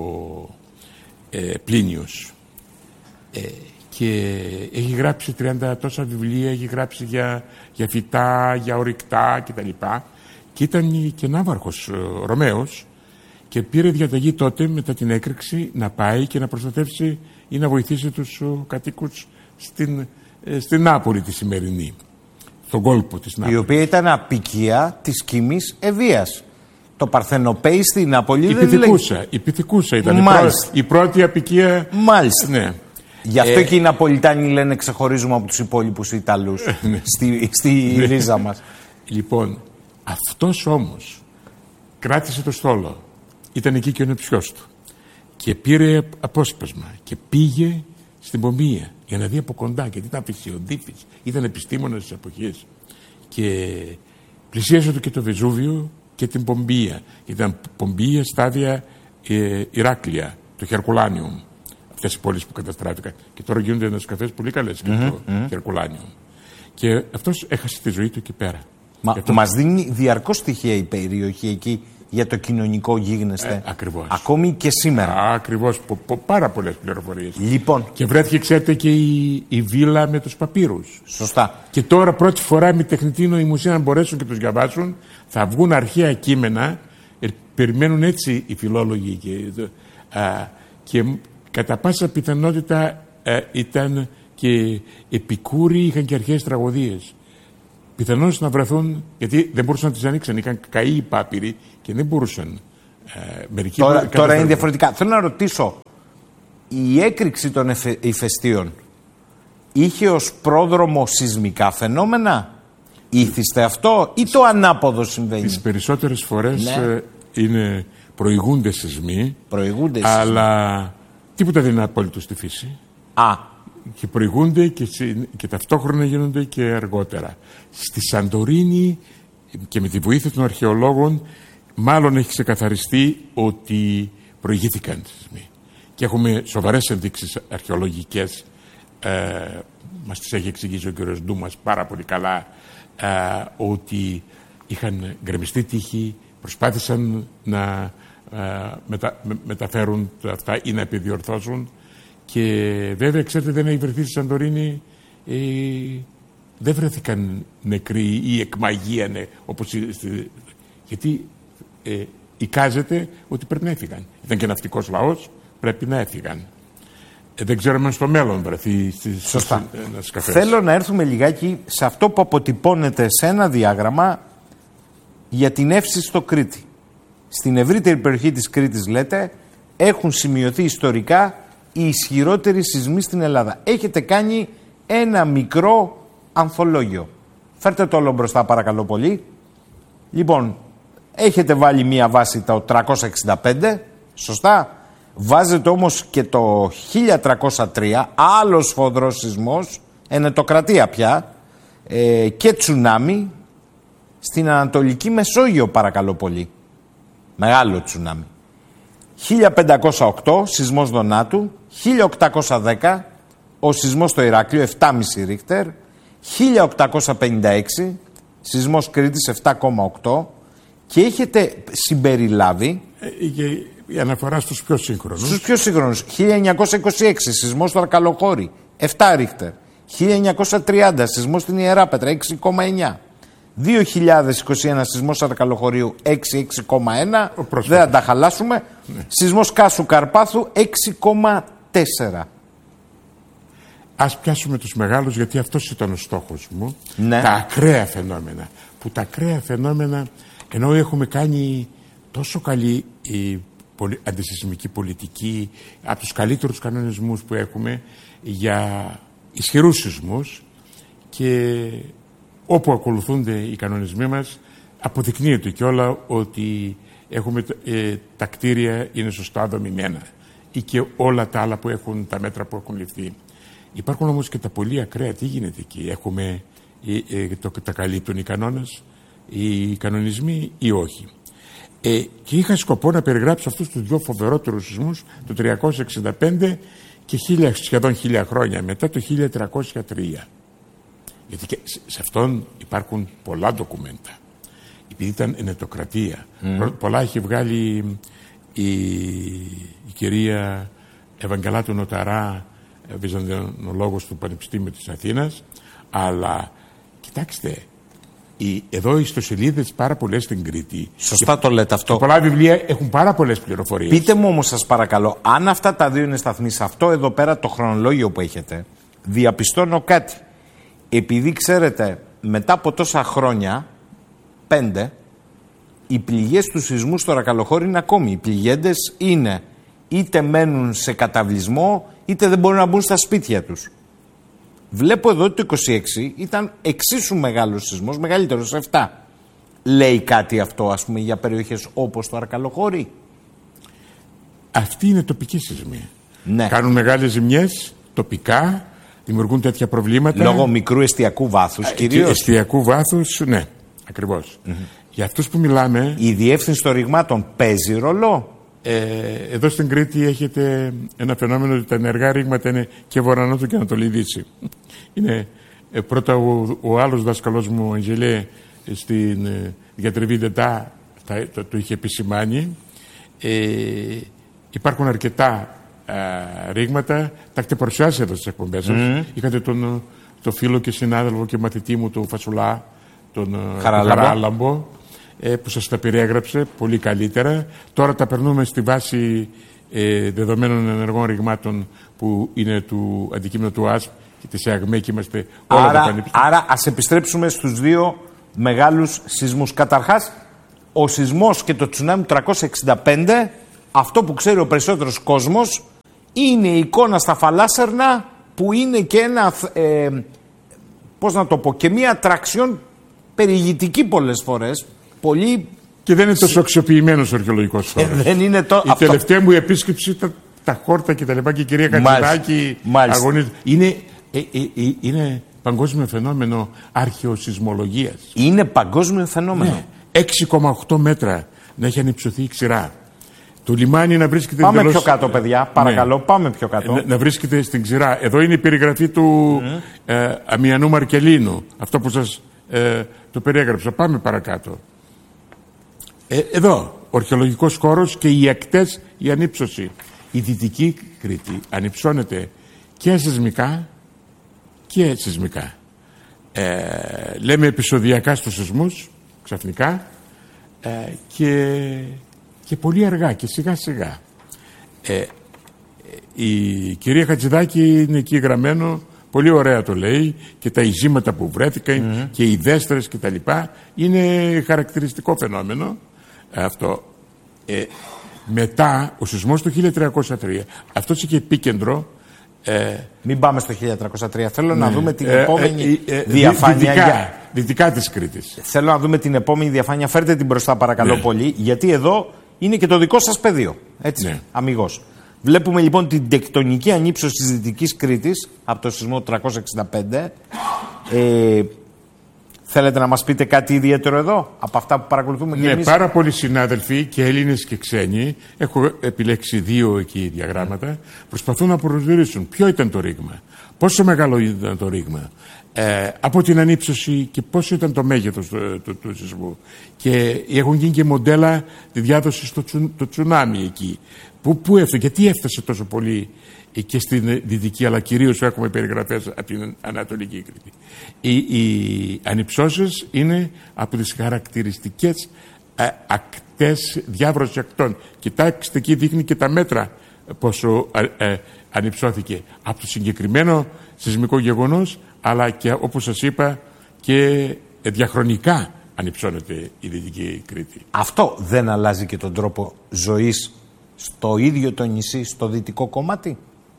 ε, Πλίνιος. Ε, και έχει γράψει τριάντα τόσα βιβλία, έχει γράψει για, για φυτά, για ορυκτά κτλ. Και ήταν και ναύαρχος Ρωμαίος και πήρε διαταγή τότε μετά την έκρηξη να πάει και να προστατεύσει ή να βοηθήσει τους κατοίκους στην, στην Νάπολη τη σημερινή, στον κόλπο της Νάπολης. Η οποία ήταν απικία της Κίμης Ευβίας. Το Παρθενοπέι στη Νάπολη η δεν Πυθικούσα, λέει... η Πυθικούσα ήταν η πρώτη, η πρώτη απικία. Μάλιστα. Ναι. Γι' αυτό ε, και οι Ναπολιτάνοι λένε ξεχωρίζουμε από τους υπόλοιπους Ιταλούς ναι. στη, στη ναι. ρίζα μας. Λοιπόν, αυτός όμως κράτησε το στόλο. Ήταν εκεί και ο νεψιός του. Και πήρε απόσπασμα και πήγε στην Πομπία για να δει από κοντά, γιατί ήταν φυσιοδίφης, ήταν επιστήμονας της εποχής. Και πλησίασε του και το Βεζούβιο και την Πομπία. Ήταν Πομπία στάδια ε, Ηράκλεια, το Χερκουλάνιουμ. Αυτές οι πόλεις που καταστράφηκαν. Και τώρα γίνονται ένας καφές πολύ καλές και mm-hmm, το mm-hmm. Χερκουλάνιουμ. Και αυτός έχασε τη ζωή του εκεί πέρα. Μα αυτό... μας δίνει διαρκώς στοιχεία η περιοχή εκεί για το κοινωνικό γίγνεσθε. Ε, ακριβώς. Ακόμη και σήμερα. Α, ακριβώς. Πο, πο, πάρα πολλές πληροφορίες. Λοιπόν. Και βρέθηκε, ξέρετε, και η, η βίλα με τους παπύρους. Σωστά. Και τώρα πρώτη φορά με τεχνητή νοημοσύνη, να μπορέσουν και τους διαβάσουν, θα βγουν αρχαία κείμενα. Ε, περιμένουν έτσι οι φιλόλογοι. Και, α, και κατά πάσα πιθανότητα α, ήταν και επικούροι, είχαν και αρχαίες τραγωδίες. πιθανώς να βρεθούν, γιατί δεν μπορούσαν να τις ανοίξουν, είχαν καεί οι πάπυροι και δεν μπορούσαν. Ε, μερικοί τώρα τώρα είναι διαφορετικά. Θέλω να ρωτήσω, η έκρηξη των ηφαιστείων είχε ως πρόδρομο σεισμικά φαινόμενα? Ήθιστε αυτό ή το ανάποδο συμβαίνει? Τις περισσότερες φορές ναι. ε, είναι προηγούνται σεισμοί, προηγούνται αλλά σεισμοί. Τίποτα δεν είναι απόλυτο στη φύση. Α. Και προηγούνται και, και ταυτόχρονα γίνονται και αργότερα. Στη Σαντορίνη και με τη βοήθεια των αρχαιολόγων μάλλον έχει ξεκαθαριστεί ότι προηγήθηκαν σεισμοί. Και έχουμε σοβαρές ενδείξεις αρχαιολογικές, ε, μας τις έχει εξηγήσει ο κ. Ντούμας πάρα πολύ καλά, ε, ότι είχαν γκρεμιστεί τείχη, προσπάθησαν να ε, μετα, με, μεταφέρουν αυτά ή να επιδιορθώσουν, και βέβαια ξέρετε δεν έχει βρεθεί στη Σαντορίνη, ε, δεν βρέθηκαν νεκροί ή εκμαγείανε, όπως στη, γιατί ε, εικάζεται ότι πρέπει να έφυγαν. Ήταν και ναυτικός λαός, πρέπει να έφυγαν. Ε, δεν ξέρουμε αν στο μέλλον βρεθεί στις, σωστά. Στις καφές. Θέλω να έρθουμε λιγάκι σε αυτό που αποτυπώνεται σε ένα διάγραμμα για την εύση στο Κρήτη. Στην ευρύτερη περιοχή της Κρήτης, λέτε, έχουν σημειωθεί ιστορικά οι ισχυρότεροι σεισμοί στην Ελλάδα. Έχετε κάνει ένα μικρό ανθολόγιο. Φέρτε το όλο μπροστά παρακαλώ πολύ. Λοιπόν, έχετε βάλει μία βάση το τριακόσια εξήντα πέντε, σωστά. Βάζετε όμως και το χίλια τριακόσια τρία, άλλος σφοδρός σεισμός, ενετοκρατία πια, ε, και τσουνάμι στην Ανατολική Μεσόγειο παρακαλώ πολύ. Μεγάλο τσουνάμι. χίλια πεντακόσια οκτώ, σεισμός Δονάτου, χίλια οκτακόσια δέκα, ο σεισμός στο Ηράκλειο, επτά κόμμα πέντε Ρίχτερ, χίλια οκτακόσια πενήντα έξι, σεισμός Κρήτης, επτά κόμμα οκτώ, και έχετε συμπεριλάβει... Ε, και η αναφορά στους πιο σύγχρονους. Στους πιο σύγχρονους. χίλια εννιακόσια είκοσι έξι, σεισμός στο Αρκαλοχώρι, επτά Ρίχτερ. χίλια εννιακόσια τριάντα, σεισμός στην Ιεράπετρα, έξι κόμμα εννιά. δύο χιλιάδες είκοσι ένα, σεισμός Αρκαλοχωρίου, έξι κόμμα ένα. Δεν θα τα χαλάσουμε. Ναι. Σεισμός Κάσου Καρπάθου, έξι κόμμα τέσσερα. Ας πιάσουμε τους μεγάλους, γιατί αυτός ήταν ο στόχος μου. Ναι. Τα ακραία φαινόμενα. Που τα ακραία φαινόμενα, ενώ έχουμε κάνει τόσο καλή η αντισεισμική πολιτική, από τους καλύτερους κανονισμούς που έχουμε για ισχυρούς σεισμούς, και όπου ακολουθούνται οι κανονισμοί μας αποδεικνύεται κιόλα ότι έχουμε, ε, τα κτίρια είναι σωστά δομημένα, ή και όλα τα άλλα που έχουν, τα μέτρα που έχουν ληφθεί. Υπάρχουν όμως και τα πολύ ακραία. Τι γίνεται εκεί? Έχουμε, ε, ε, το, τα καλύπτουν οι κανόνες, οι κανονισμοί ή όχι? Ε, και είχα σκοπό να περιγράψω αυτούς τους δύο φοβερότερους σεισμούς, το τριακόσια εξήντα πέντε και χίλια, σχεδόν χίλια χρόνια μετά, το χίλια τριακόσια τρία. Γιατί και σε αυτόν υπάρχουν πολλά ντοκουμέντα. Επειδή ήταν ενετοκρατία. Mm. Πολλά έχει βγάλει η, η κυρία Ευαγγελάτου Νοταρά, βυζαντινολόγος του Πανεπιστήμιου της Αθήνας. Αλλά κοιτάξτε, οι, εδώ οι ιστοσελίδες πάρα πολλές στην Κρήτη. Σωστά το λέτε αυτό. Πολλά βιβλία έχουν πάρα πολλές πληροφορίες. Πείτε μου όμως σας παρακαλώ, αν αυτά τα δύο είναι σταθμοί, σε αυτό εδώ πέρα το χρονολόγιο που έχετε, διαπιστώνω κάτι. Επειδή ξέρετε, μετά από τόσα χρόνια, πέντε, οι πληγές του σεισμού στο Αρκαλοχώρι είναι ακόμη. Οι πληγέντες είναι είτε μένουν σε καταβλισμό, είτε δεν μπορούν να μπουν στα σπίτια τους. Βλέπω εδώ ότι το είκοσι έξι ήταν εξίσου μεγάλος σεισμός, μεγαλύτερος, επτά. Λέει κάτι αυτό, ας πούμε, για περιοχές όπως το Αρκαλοχώρι? Αυτοί είναι τοπικοί σεισμοί. Ναι. Κάνουν μεγάλες ζημιές τοπικά, δημιουργούν τέτοια προβλήματα. Λόγω μικρού εστιακού βάθους κυρίως. Εστιακού βάθους, ναι, ακριβώς. Mm-hmm. Για αυτούς που μιλάμε... Η διεύθυνση των ρηγμάτων παίζει ρολό? Ε, εδώ στην Κρήτη έχετε ένα φαινόμενο ότι τα ενεργά ρήγματα είναι και βορρανότου και Ανατολή Δύση. Είναι ε, πρώτα ο, ο άλλος δάσκαλός μου, ο Αγγελέ, στην ε, διατριβή ΔΕΤΑ το, το, το είχε επισημάνει. Ε, υπάρχουν αρκετά ε, ρήγματα, τα έχετε παρουσιάσει εδώ στις εκπομπές σας. Mm. Είχατε τον το φίλο και συνάδελφο και μαθητή μου, τον Φασουλά, τον Χαράλαμπο, που σας τα περιέγραψε πολύ καλύτερα. Τώρα τα περνούμε στη βάση ε, δεδομένων ενεργών ρηγμάτων που είναι του αντικείμενο του ΑΣΠ και τη ΣΕΑΓΜΕ και είμαστε όλα άρα, τα πανεπιστήμια. Άρα ας επιστρέψουμε στους δύο μεγάλους σεισμούς. Καταρχάς, ο σεισμός και το τσουνάμι του τριακόσια εξήντα πέντε, αυτό που ξέρει ο περισσότερος κόσμος, είναι η εικόνα στα Φαλάσσερνα που είναι και ένα, ε, πώς να το πω, και μια ατραξιόν περιηγητική πολλές φορές. Πολύ... Και δεν είναι τόσο αξιοποιημένος ο αρχαιολογικός χώρος. Ε, δεν είναι το... Η αυτό... τελευταία μου επίσκεψη ήταν τα χόρτα και τα λοιπά και η κυρία Κατσιδάκη αγωνίζεται. Είναι, ε, ε, ε, είναι παγκόσμιο φαινόμενο αρχαιοσυσμολογίας. Είναι παγκόσμιο φαινόμενο. Ναι. έξι κόμμα οκτώ μέτρα να έχει ανυψωθεί η ξηρά. Το λιμάνι να βρίσκεται... Πάμε εντελώς... πιο κάτω, παιδιά. Παρακαλώ, ναι. Πάμε πιο κάτω. Να, να βρίσκεται στην ξηρά. Εδώ είναι η περιγραφή του mm. ε, Αμιανού Μαρκελίνου. Αυτό που σας ε, το περιέγραψα. Πάμε παρακάτω. Ε, εδώ, ο αρχαιολογικός χώρος και οι ακτές, η ανύψωση. Η Δυτική Κρήτη ανυψώνεται και σεισμικά και σεισμικά. Ε, λέμε επεισοδιακά στους σεισμούς, ξαφνικά, ε, και, και πολύ αργά και σιγά σιγά. Ε, η κυρία Χατζηδάκη είναι εκεί γραμμένο, πολύ ωραία το λέει, και τα ειζήματα που βρέθηκαν mm-hmm. και οι δέστρες και τα λοιπά, είναι χαρακτηριστικό φαινόμενο αυτό. Ε, μετά, ο σεισμός του χίλια τριακόσια τρία, αυτός είχε επίκεντρο. Ε, Μην πάμε στο χίλια τριακόσια τρία. Θέλω ναι, να δούμε την ε, επόμενη ε, ε, διαφάνεια. Δυτικά, για... δυτικά της Κρήτης. Θέλω να δούμε την επόμενη διαφάνεια. Φέρτε την μπροστά, παρακαλώ ναι. πολύ, γιατί εδώ είναι και το δικό σας πεδίο. Έτσι, ναι. αμιγώς. Βλέπουμε λοιπόν την τεκτονική ανύψωση της Δυτικής Κρήτης από το σεισμό του τριακόσια εξήντα πέντε. Ε, Θέλετε να μας πείτε κάτι ιδιαίτερο εδώ, από αυτά που παρακολουθούμε και ναι, εμείς? Πάρα πολλοί συνάδελφοι και Έλληνες και ξένοι, έχω επιλέξει δύο εκεί διαγράμματα, προσπαθούν να προσδιορίσουν ποιο ήταν το ρήγμα, πόσο μεγάλο ήταν το ρήγμα, ε, από την ανύψωση και πόσο ήταν το μέγεθος του, του, του σεισμού. Και έχουν γίνει και μοντέλα τη διάδοση στο τσου, το τσουνάμι εκεί. Πού, πού έφτασε, γιατί έφτασε τόσο πολύ και στην Δυτική, αλλά κυρίως έχουμε περιγραφές από την Ανατολική Κρήτη. Οι, οι ανυψώσεις είναι από τις χαρακτηριστικές α, ακτές, διάβρωση ακτών. Κοιτάξτε, εκεί δείχνει και τα μέτρα πόσο α, α, ανυψώθηκε από το συγκεκριμένο σεισμικό γεγονός, αλλά και, όπως σας είπα, και διαχρονικά ανυψώνεται η Δυτική Κρήτη. Αυτό δεν αλλάζει και τον τρόπο ζωής στο ίδιο το νησί, στο δυτικό κομμάτι?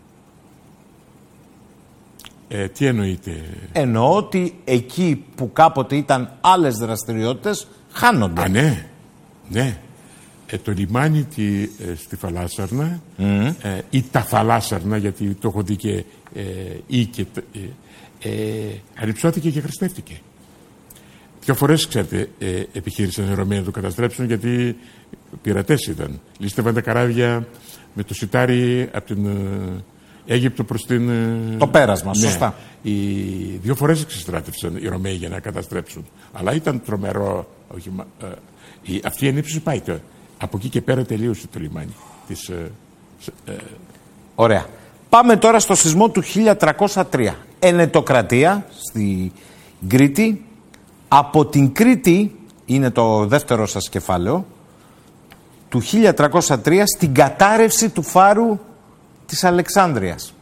Ε, τι εννοείτε? Εννοώ ότι εκεί που κάποτε ήταν άλλες δραστηριότητες χάνονται. Α, ναι, ναι. Ε, το λιμάνι τη, ε, στη Φαλάσσαρνα mm. ε, ή τα Φαλάσσαρνα, γιατί το έχω δει και ε, ή και ε, ε, ανυψώθηκε και χρηστεύτηκε. Δύο φορές, ξέρετε, ε, επιχείρησαν οι Ρωμαίοι να το καταστρέψουν, γιατί πειρατές ήταν. Λίστευαν τα καράβια με το σιτάρι από την ε, Αίγυπτο προς την... Ε, το πέρασμα, ναι. σωστά. Οι δύο φορές εξεστράτευσαν οι Ρωμαίοι για να καταστρέψουν. Αλλά ήταν τρομερό. Όχι, ε, η, αυτή η ανύψωση πάει τώρα. Από εκεί και πέρα τελείωσε το λιμάνι της, ε, ε, Ωραία. Πάμε τώρα στο σεισμό του χίλια τριακόσια τρία. Ενετοκρατία στη Κρήτη. Από την Κρήτη, είναι το δεύτερο σας κεφάλαιο, του χίλια τριακόσια τρία, στην κατάρρευση του φάρου της Αλεξάνδρειας.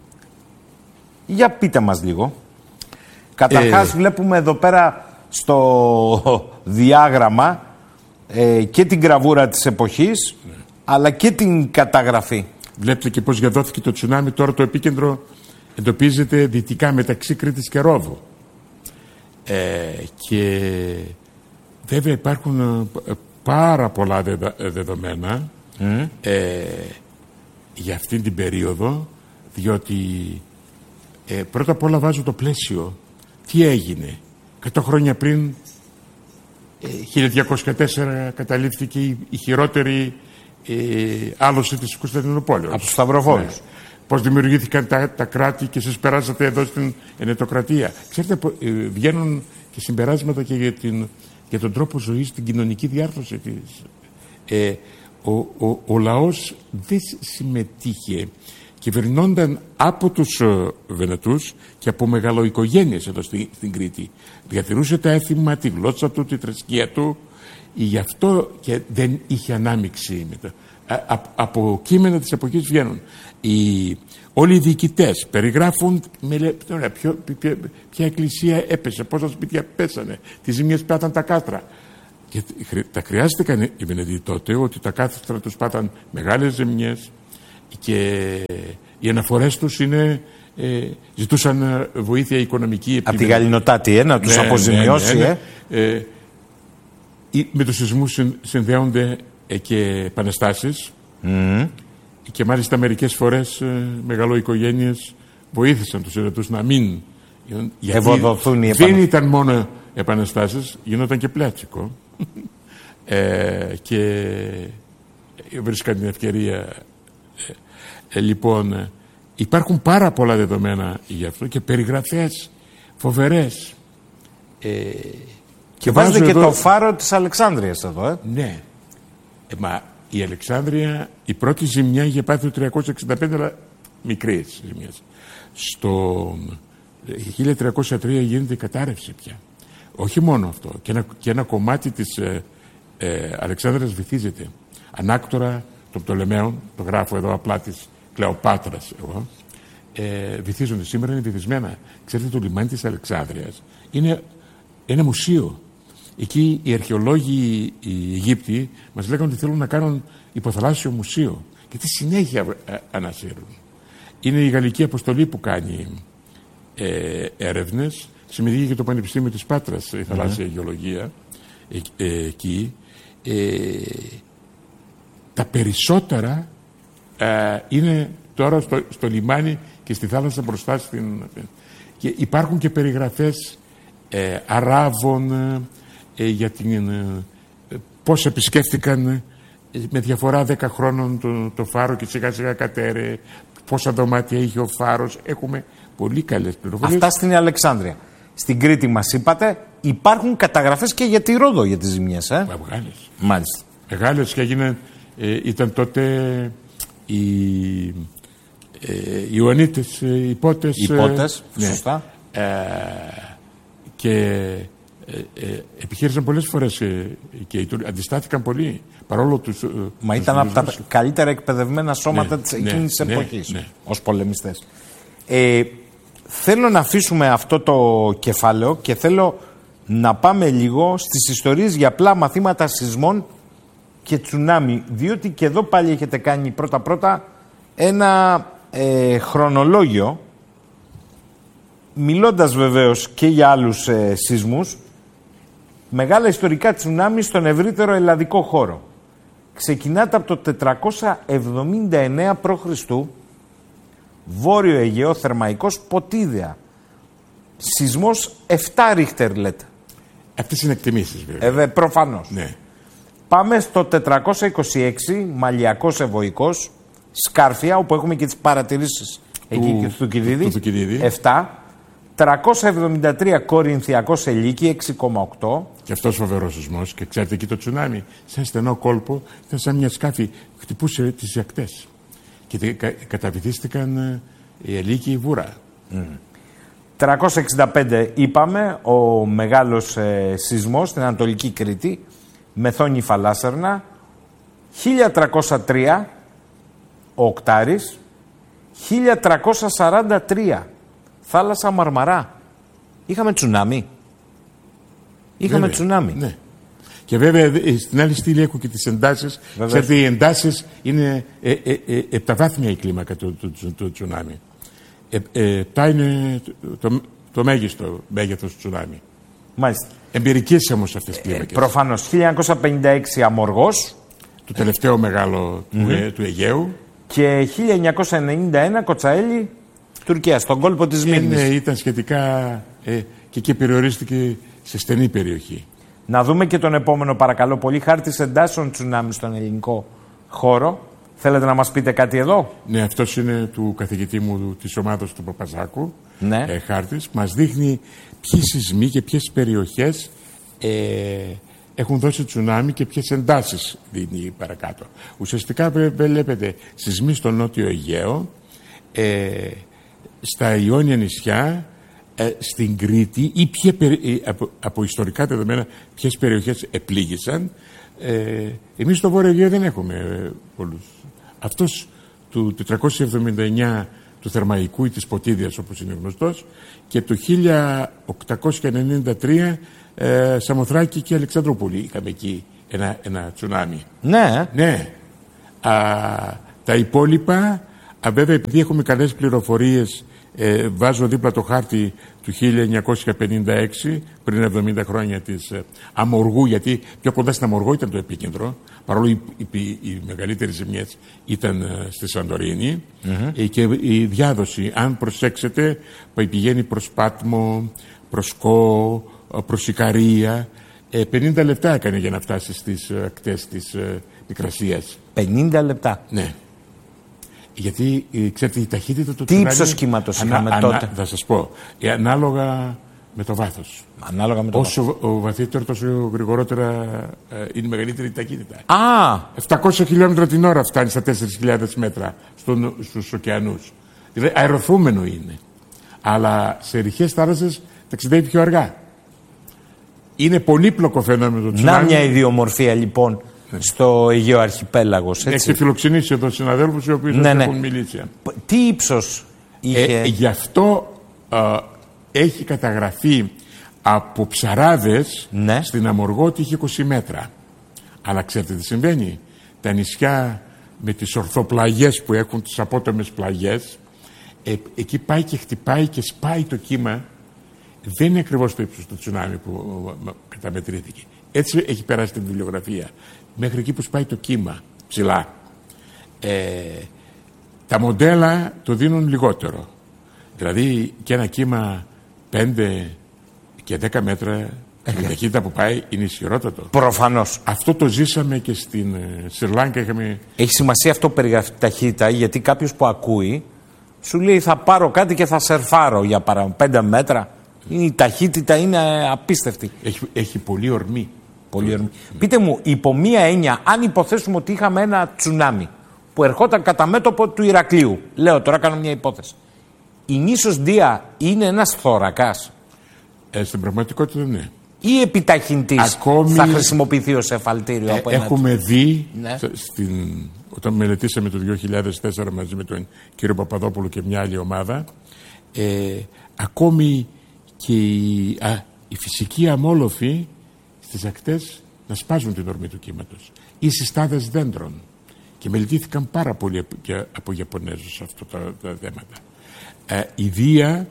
Για πείτε μας λίγο. Καταρχάς ε... βλέπουμε εδώ πέρα στο διάγραμμα ε, και την γραβούρα της εποχής, ναι. αλλά και την καταγραφή. Βλέπετε και πώς διαδόθηκε το τσουνάμι. Τώρα το επίκεντρο εντοπίζεται δυτικά μεταξύ Κρήτης και Ρόδου. Ε, και βέβαια υπάρχουν ε, πάρα πολλά δεδο, δεδομένα mm. ε, για αυτήν την περίοδο, διότι ε, πρώτα απ' όλα βάζω το πλαίσιο. Τι έγινε εκατό χρόνια πριν? ε, χίλια διακόσια τέσσερα καταλήφθηκε η, η χειρότερη ε, άλωση της Κωνσταντινούπολης από τους Σταυροφόρους. Ναι. Πώς δημιουργήθηκαν τα, τα κράτη και σας περάσατε εδώ στην Ενετοκρατία. Ξέρετε, ε, βγαίνουν και συμπεράσματα και για, την, για τον τρόπο ζωής, την κοινωνική διάρθρωση της. Ε, ο, ο, ο λαός δεν συμμετείχε. Κυβερνώνταν από τους ε, Βενετούς και από μεγαλοοικογένειες εδώ στην, στην Κρήτη. Διατηρούσε τα έθιμα, τη γλώσσα του, τη θρησκεία του. Γι' αυτό και δεν είχε ανάμειξη με το. α, από κείμενα της εποχής βγαίνουν. Οι, όλοι οι διοικητές περιγράφουν με λεπτομέρεια ποιο, ποια, ποια εκκλησία έπεσε, πόσα σπίτια πέσανε, τι ζημιές πέθαν τα κάστρα. Και τα χρειάζεται οι Βενεδίοι τότε ότι τα κάστρα τους πάθαν μεγάλες ζημιές και οι αναφορές τους είναι, ε, ζητούσαν βοήθεια οικονομική. Από τη Γαληνοτάτη, ε, να τους ναι, αποζημιώσει. Ναι, ναι, ναι. Ε. Ε, με τους σεισμούς συνδέονται ε, και επαναστάσεις mm. και μάλιστα μερικές φορές ε, μεγαλοοικογένειες βοήθησαν τους αιρετούς να μην ευοδοθούν οι επαναστάσεις. Δεν ήταν μόνο επαναστάσεις, γινόταν και πλάτσικο ε, και βρίσκαν την ευκαιρία. Ε, ε, λοιπόν, ε, υπάρχουν πάρα πολλά δεδομένα γι' αυτό και περιγραφές φοβερές. Ε, και βάζετε και εδώ το φάρο της Αλεξάνδρειας εδώ, ε. Ναι. Ε, μα η Αλεξάνδρεια, η πρώτη ζημιά είχε πάθει το τριακόσια εξήντα πέντε, αλλά μικρές ζημιές. Στο χίλια τριακόσια τρία γίνεται η κατάρρευση πια. Όχι μόνο αυτό. Και ένα, και ένα κομμάτι της ε, ε, Αλεξάνδρειας βυθίζεται. Ανάκτορα των Πτολεμαίων, το γράφω εδώ απλά της Κλεοπάτρας εγώ, ε, βυθίζονται. Σήμερα είναι βυθισμένα. Ξέρετε, το λιμάνι της Αλεξάνδρειας είναι ένα μουσείο. Εκεί οι αρχαιολόγοι οι Αιγύπτιοι μας λέγανε ότι θέλουν να κάνουν υποθαλάσσιο μουσείο και τι συνέχεια ανασύρουν. Είναι η Γαλλική Αποστολή που κάνει ε, έρευνες. Συμμετείχε και το Πανεπιστήμιο της Πάτρας, η θαλάσσια mm-hmm. γεωλογία ε, ε, εκεί. Ε, τα περισσότερα ε, είναι τώρα στο, στο λιμάνι και στη θάλασσα μπροστά στην... Και υπάρχουν και περιγραφές ε, Αράβων ε, για την, ε, πώς επισκέφτηκαν ε, με διαφορά δέκα χρόνων το, το φάρο και σιγά σιγά κατέρε, πόσα δωμάτια είχε ο φάρος. Έχουμε πολύ καλές πληροφορίες. Αυτά στην Αλεξάνδρεια. Στην Κρήτη μας είπατε, υπάρχουν καταγραφές και για τη Ρόδο για τις ζημιές. Ε? Μεγάλες. Μάλιστα. Μεγάλες και έγιναν, ε, ήταν τότε οι ε, Ιωαννίτες, οι Υπότες. Υπότες, ε, σωστά. Ναι. Ε, και ε, ε, επιχείρησαν πολλές φορές ε, και αντιστάθηκαν πολύ παρόλο τους. Ε, Μα τους ήταν από τα καλύτερα εκπαιδευμένα σώματα ναι, της εκείνης ναι, της εποχής ναι, ναι. ως πολεμιστές. Ε, θέλω να αφήσουμε αυτό το κεφάλαιο και θέλω να πάμε λίγο στις ιστορίες για απλά μαθήματα σεισμών και τσουνάμι, διότι και εδώ πάλι έχετε κάνει πρώτα-πρώτα ένα ε, χρονολόγιο, μιλώντας βεβαίως και για άλλους ε, σεισμούς, μεγάλα ιστορικά τσουνάμι στον ευρύτερο ελλαδικό χώρο. Ξεκινάται από το τετρακόσια εβδομήντα εννέα π.Χ. Βόρειο Αιγαίο, Θερμαϊκός, Ποτίδεα. Σεισμός επτά Ρίχτερ λέτε. Αυτές είναι εκτιμήσεις βέβαια. Ε, προφανώς. Ναι. Πάμε στο τετρακόσια είκοσι έξι, Μαλιακός Ευωικός, Σκάρφια, όπου έχουμε και τις παρατηρήσεις του, εκεί και του Θουκυδίδη, επτά. τριακόσια εβδομήντα τρία Κορινθιακός Ελίκη, έξι κόμμα οκτώ. Και αυτός φοβερός σεισμός. Και ξέρετε εκεί το τσουνάμι, σε ένα στενό κόλπο, ήταν σαν μια σκάφη, χτυπούσε τις ακτές. Και κα, καταβυθίστηκαν η Ελίκη, η Βούρα. Mm. τριακόσια εξήντα πέντε είπαμε, ο μεγάλος ε, σεισμός στην Ανατολική Κρήτη, Μεθόνη Φαλάσσερνα. χίλια τριακόσια τρία ο Οκτάρης. χίλια τριακόσια σαράντα τρία θάλασσα Μαρμαρά. Είχαμε τσουνάμι. Είχαμε βέβαια, τσουνάμι. Ναι. Και βέβαια στην άλλη στήλη έχω και τις εντάσεις. Ξέρετε, οι εντάσεις είναι ε, ε, ε, επταβάθμια η κλίμακα του, του, του, του τσουνάμι. Ε, ε, επτά είναι το, το, το μέγιστο μέγεθος του τσουνάμι. Μάλιστα. Εμπειρικές όμως αυτές τις κλίμακες. Ε, προφανώς. χίλια εννιακόσια πενήντα έξι Αμοργός. Το τελευταίο μεγάλο του, mm-hmm. ε, του Αιγαίου. Και χίλια εννιακόσια ενενήντα ένα Κοτσαέλη, Τουρκία, στον κόλπο της Μύρνης. Ναι, ήταν σχετικά ε, και εκεί περιορίστηκε σε στενή περιοχή. Να δούμε και τον επόμενο παρακαλώ πολύ. Χάρτης εντάσεων τσουνάμι στον ελληνικό χώρο. Θέλετε να μας πείτε κάτι εδώ? Ναι, αυτός είναι του καθηγητή μου της ομάδας του Παπαζάκου. Ναι. Ε, χάρτης. Μας δείχνει ποιοι σεισμοί και ποιες περιοχές ε, έχουν δώσει τσουνάμι και ποιες εντάσεις δίνει παρακάτω. Ουσιαστικά βλέπετε σεισμοί στο Νότιο Αιγαίο, ε, στα Ιόνια νησιά, ε, στην Κρήτη ή ποια, από, από ιστορικά δεδομένα ποιες περιοχές επλήγησαν. Ε, εμείς στο Βόρειο Αιγαίο δεν έχουμε ε, πολλούς. Αυτός του τετρακόσια εβδομήντα εννιά του Θερμαϊκού ή της Ποτίδιας, όπως είναι γνωστός, και το χίλια οκτακόσια ενενήντα τρία ε, Σαμοθράκη και Αλεξανδρούπολη είχαμε εκεί ένα, ένα τσουνάμι. Ναι. Ναι. Α, τα υπόλοιπα, α, βέβαια επειδή έχουμε καλές πληροφορίες, ε, βάζω δίπλα το χάρτη του χίλια εννιακόσια πενήντα έξι, πριν εβδομήντα χρόνια, της ε, Αμοργού, γιατί πιο κοντά στην Αμοργό ήταν το επίκεντρο, παρόλο οι, οι, οι μεγαλύτερες ζημιές ήταν ε, στη Σαντορίνη. Mm-hmm. ε, και η διάδοση, αν προσέξετε, πηγαίνει προς Πάτμο, προς Κο, προς Ικαρία. Ε, πενήντα λεπτά έκανε για να φτάσει στις ακτές της ε, Μικρασίας. πενήντα λεπτά. Ναι. Γιατί, ε, ξέρετε, η ταχύτητα του Τι ύψος κύματος είχαμε ανα, τότε? Ανα, θα σας πω. Ε, ανάλογα με το βάθος. Ανάλογα με το Όσο βάθος. ο βαθύτερο, τόσο γρηγορότερα ε, είναι η μεγαλύτερη ταχύτητα. Α! επτακόσια χιλιόμετρα την ώρα φτάνει στα τέσσερις χιλιάδες μέτρα στον, στους ωκεανούς. Δηλαδή αεροφούμενο είναι. Αλλά σε ρηχές θάλασσες ταξιδεύει πιο αργά. Είναι πολύπλοκο φαινόμενο το τσουνάμι. Να μια ιδιομορφία λοιπόν στο Αιγαίο Αρχιπέλαγος. Έχετε φιλοξενήσει εδώ συναδέλφους οι οποίοι ναι, ναι. έχουν μιλήσει. Τι ύψος είχε? Ε, γι' αυτό α, έχει καταγραφεί από ψαράδες, ναι, στην Αμοργό ότι είχε είκοσι μέτρα. Αλλά ξέρετε τι συμβαίνει? Τα νησιά με τις ορθοπλαγιές που έχουν, τις απότομες πλαγιές, ε, εκεί πάει και χτυπάει και σπάει το κύμα. Δεν είναι ακριβώς το ύψος του τσουνάμι που καταμετρήθηκε. Έτσι έχει περάσει την βιβλιογραφία. Μέχρι εκεί που σπάει το κύμα ψηλά. Ε, τα μοντέλα το δίνουν λιγότερο. Δηλαδή και ένα κύμα πέντε και δέκα μέτρα, η ταχύτητα που πάει είναι ισχυρότατο. Προφανώς. Αυτό το ζήσαμε και στην ε, Σρι Λάγκα. Είχαμε... Έχει σημασία αυτό που περιγράφει ταχύτητα, γιατί κάποιος που ακούει σου λέει θα πάρω κάτι και θα σερφάρω για παράδειγμα πέντε μέτρα. Η ταχύτητα είναι απίστευτη. Έχει, έχει πολύ ορμή. Πολύ ορμή. Mm. Πείτε μου, υπό μία έννοια, αν υποθέσουμε ότι είχαμε ένα τσουνάμι που ερχόταν κατά μέτωπο του Ηρακλείου, λέω τώρα, κάνω μια υπόθεση. Η νήσος Δία είναι ένας θώρακας? Ε, στην πραγματικότητα ναι. Ή επιταχυντής Ακόμη... θα χρησιμοποιηθεί ως εφαλτήριο? Ε, από έχουμε ένα... δει, ναι, στην... όταν μελετήσαμε το δύο χιλιάδες τέσσερα μαζί με τον κύριο Παπαδόπουλο και μια άλλη ομάδα, ε, ακόμη και η, α, η φυσική αμόλοφη στις ακτές να σπάζουν την ορμή του κύματος ή στις στάδες δέντρων, και μελετήθηκαν πάρα πολλοί από, από Ιαπωνέζους σε αυτά τα, τα θέματα. Ε, η Δία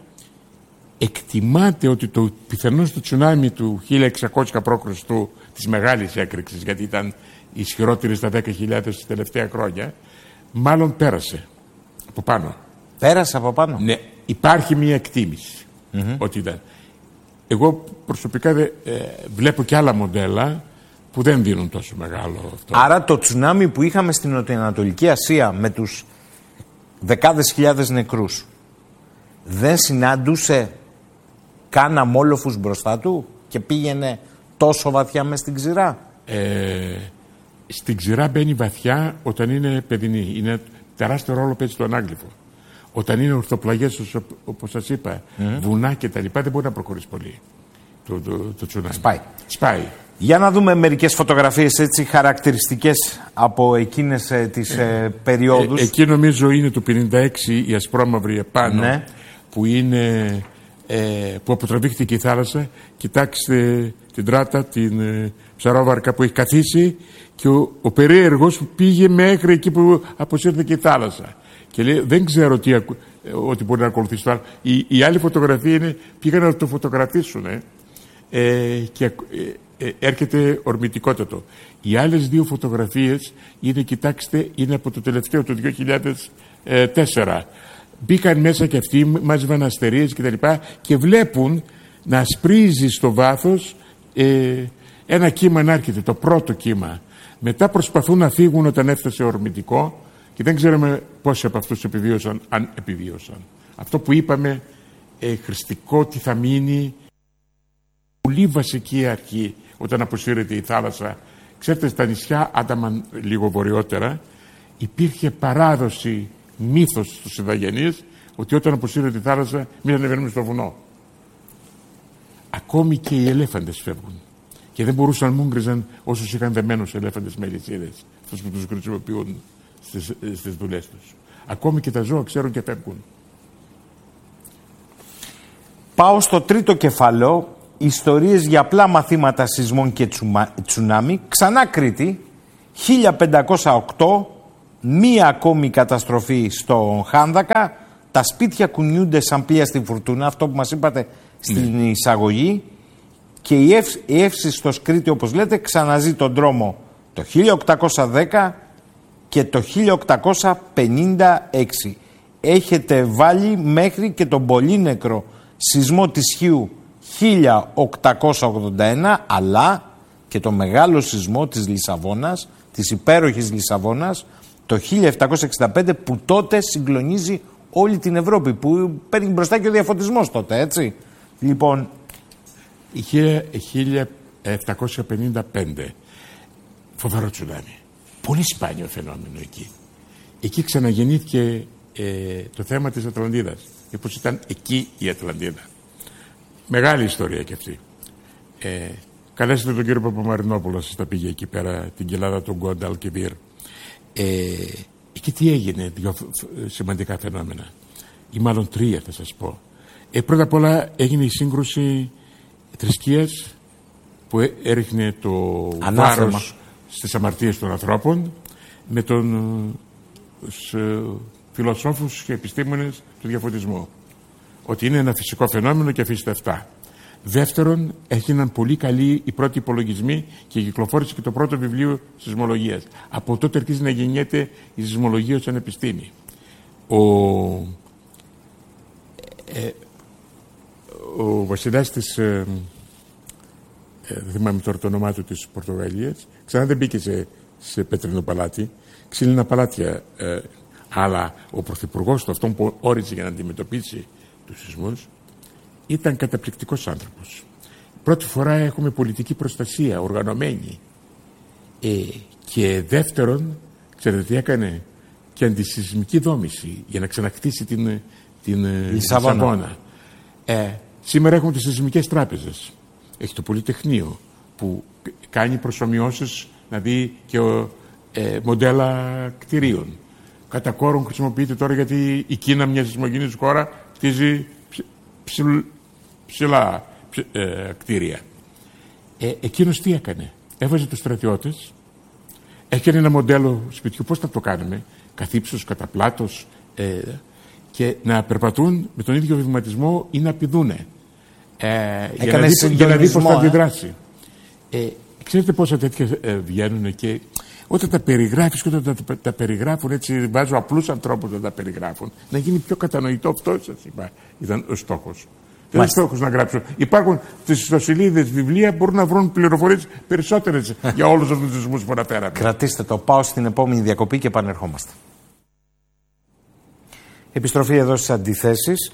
εκτιμάται ότι το πιθανό στο τσουνάμι του χίλια εξακόσια προ Χριστού, της μεγάλης έκρηξης, γιατί ήταν ισχυρότερη στα δέκα χιλιάδες τα τελευταία χρόνια, μάλλον πέρασε από πάνω. Πέρασε από πάνω. Ναι, υπάρχει μια εκτίμηση mm-hmm. ότι ήταν. Εγώ προσωπικά δε, ε, βλέπω και άλλα μοντέλα που δεν δίνουν τόσο μεγάλο αυτό. Άρα το τσουνάμι που είχαμε στην Νοτιοανατολική Ασία με τους δεκάδες χιλιάδες νεκρούς δεν συνάντουσε καν αμόλοφους μπροστά του και πήγαινε τόσο βαθιά μες στην ξηρά? Ε, στην ξηρά μπαίνει βαθιά όταν είναι παιδινή. Είναι τεράστιο ρόλο παίζει το ανάγλυφο. Όταν είναι ορθοπλαγιές, όπως σας είπα, mm. βουνά και τα λοιπά, δεν μπορεί να προχωρήσει πολύ το, το, το τσουνάμι. Σπάει. Σπάει. Για να δούμε μερικές φωτογραφίες έτσι χαρακτηριστικές από εκείνες ε, τις ε, περιόδους. Ε, εκεί νομίζω είναι το πενήντα έξι η ασπρόμαυρη επάνω, ναι, που είναι ε, που αποτραβήχθηκε η θάλασσα. Κοιτάξτε την τράτα, την ε, ψαρόβαρκα που έχει καθίσει, και ο, ο περίεργος πήγε μέχρι εκεί που αποσύρθηκε η θάλασσα. Και λέει, δεν ξέρω τι, ότι μπορεί να ακολουθήσει το άλλο. Η, η άλλη φωτογραφία είναι, πήγαν να το φωτογραφίσουν ε, ε, και ε, ε, έρχεται ορμητικότατο. Οι άλλες δύο φωτογραφίες είναι, κοιτάξτε, είναι από το τελευταίο, το δύο χιλιάδες τέσσερα. Μπήκαν μέσα και αυτοί, μάζευαν αστερίες και τα λοιπά, και βλέπουν να σπρίζει στο βάθος ε, ένα κύμα να έρχεται, το πρώτο κύμα. Μετά προσπαθούν να φύγουν όταν έφτασε ορμητικό, και δεν ξέρουμε πόσοι από αυτούς επιβίωσαν, αν επιβίωσαν. Αυτό που είπαμε, ε, χρηστικό τι θα μείνει, πολύ βασική αρχή όταν αποσύρεται η θάλασσα. Ξέρετε, στα νησιά Άνταμαν, λίγο βορειότερα, υπήρχε παράδοση, μύθος στους Ιδαγενείς, ότι όταν αποσύρεται η θάλασσα μην ανεβαίνουμε στο βουνό. Ακόμη και οι ελέφαντες φεύγουν. και δεν μπορούσαν να μούγκριζαν όσους είχαν δεμένους ελέφαντες με αλυσίδες, αυτούς που τους χρησιμοποιούν στις, στις δουλειές τους. Ακόμη και τα ζώα ξέρουν και φεύγουν. Πάω στο τρίτο κεφάλαιο, ιστορίες για απλά μαθήματα σεισμών και τσουμα, τσουνάμι. Ξανά Κρήτη, χίλια πεντακόσια οκτώ, μία ακόμη καταστροφή στο Χάνδακα. Τα σπίτια κουνιούνται σαν πλοία στη φουρτούνα, αυτό που μας είπατε στην mm. εισαγωγή. Και η, ευ, η εύσιστος Κρήτη, όπως λέτε, ξαναζεί τον δρόμο το χίλια οκτακόσια δέκα και το χίλια οκτακόσια πενήντα έξι. Έχετε βάλει μέχρι και τον πολύ νεκρό σεισμό της Χίου χίλια οκτακόσια ογδόντα ένα, αλλά και το μεγάλο σεισμό της Λισαβόνας, της υπέροχης Λισαβόνας, το χίλια επτακόσια εξήντα πέντε, που τότε συγκλονίζει όλη την Ευρώπη, που παίρνει μπροστά και ο διαφωτισμός τότε, έτσι. Λοιπόν, χίλια επτακόσια πενήντα πέντε, φοβερό τσουνάμι. Πολύ σπάνιο φαινόμενο εκεί. Εκεί ξαναγεννήθηκε ε, το θέμα της Ατλαντίδας. Όπως ήταν εκεί η Ατλαντίδα. Μεγάλη ιστορία κι αυτή. Ε, καλέσετε τον κύριο Παπαμαρινόπουλο, σας τα πήγε εκεί πέρα, την κοιλάδα του Γκόνταλ και Μπίρ. Ε, εκεί τι έγινε, δύο σημαντικά φαινόμενα. Ή μάλλον τρία θα σας πω. Ε, πρώτα απ' όλα έγινε η σύγκρουση θρησκείας που έριχνε το ανάθεμα βάρος στις αμαρτίες των ανθρώπων με τον φιλοσόφους και επιστήμονες του διαφωτισμού. Ότι είναι ένα φυσικό φαινόμενο και αφήστε αυτά. Δεύτερον, έγιναν πολύ καλοί οι πρώτοι υπολογισμοί και κυκλοφόρησε και το πρώτο βιβλίο σεισμολογίας. Από τότε αρχίζει να γεννιέται η σεισμολογία ως επιστήμη. Ο, ε, ο βασιλιάς της, ε, ε, δεν θυμάμαι τώρα το όνομά του, της Πορτογαλίας, ξανά δεν μπήκε σε, σε πέτρινο παλάτι, ξύλινα παλάτια. Ε, αλλά ο πρωθυπουργός του, αυτόν που όριζε για να αντιμετωπίσει τους σεισμούς, ήταν καταπληκτικός άνθρωπος. Πρώτη φορά έχουμε πολιτική προστασία, οργανωμένη. Ε, και δεύτερον, ξέρετε τι έκανε, και αντισεισμική δόμηση για να ξανακτήσει την, την Λισαβόνα. Ε, σήμερα έχουμε τις σεισμικές τράπεζες. Έχει το Πολυτεχνείο που κάνει προσομοιώσεις, να δει και ο, ε, μοντέλα κτηρίων. Κατά κόρον χρησιμοποιείται τώρα γιατί η Κίνα, μια σεισμογενής χώρα, χτίζει ψηλ, ψηλά ψ, ε, κτίρια. Ε, εκείνος τι έκανε? Έβαζε τους στρατιώτες, έκανε ένα μοντέλο σπιτιού, πώς θα το κάνουμε, καθύψος, κατά πλάτος, ε, και να περπατούν με τον ίδιο βηματισμό ή να πηδούνε. Ε, για, να δει, για να δει πώς θα αντιδράσει. Ε, ξέρετε πόσα τέτοια ε, βγαίνουν και όταν τα περιγράφεις και όταν τα, τα, τα περιγράφουν, έτσι βάζω απλούς ανθρώπους να τα περιγράφουν, να γίνει πιο κατανοητό. Αυτό σας είπα, ήταν ο στόχος. Δεν είναι στόχος να γράψω. Υπάρχουν στις ιστοσελίδες βιβλία, μπορούν να βρουν πληροφορίες περισσότερες για όλους αυτούς τους σεισμούς που αναφέραμε. Κρατήστε το, πάω στην επόμενη διακοπή και επανερχόμαστε. Επιστροφή εδώ στις αντιθέσεις.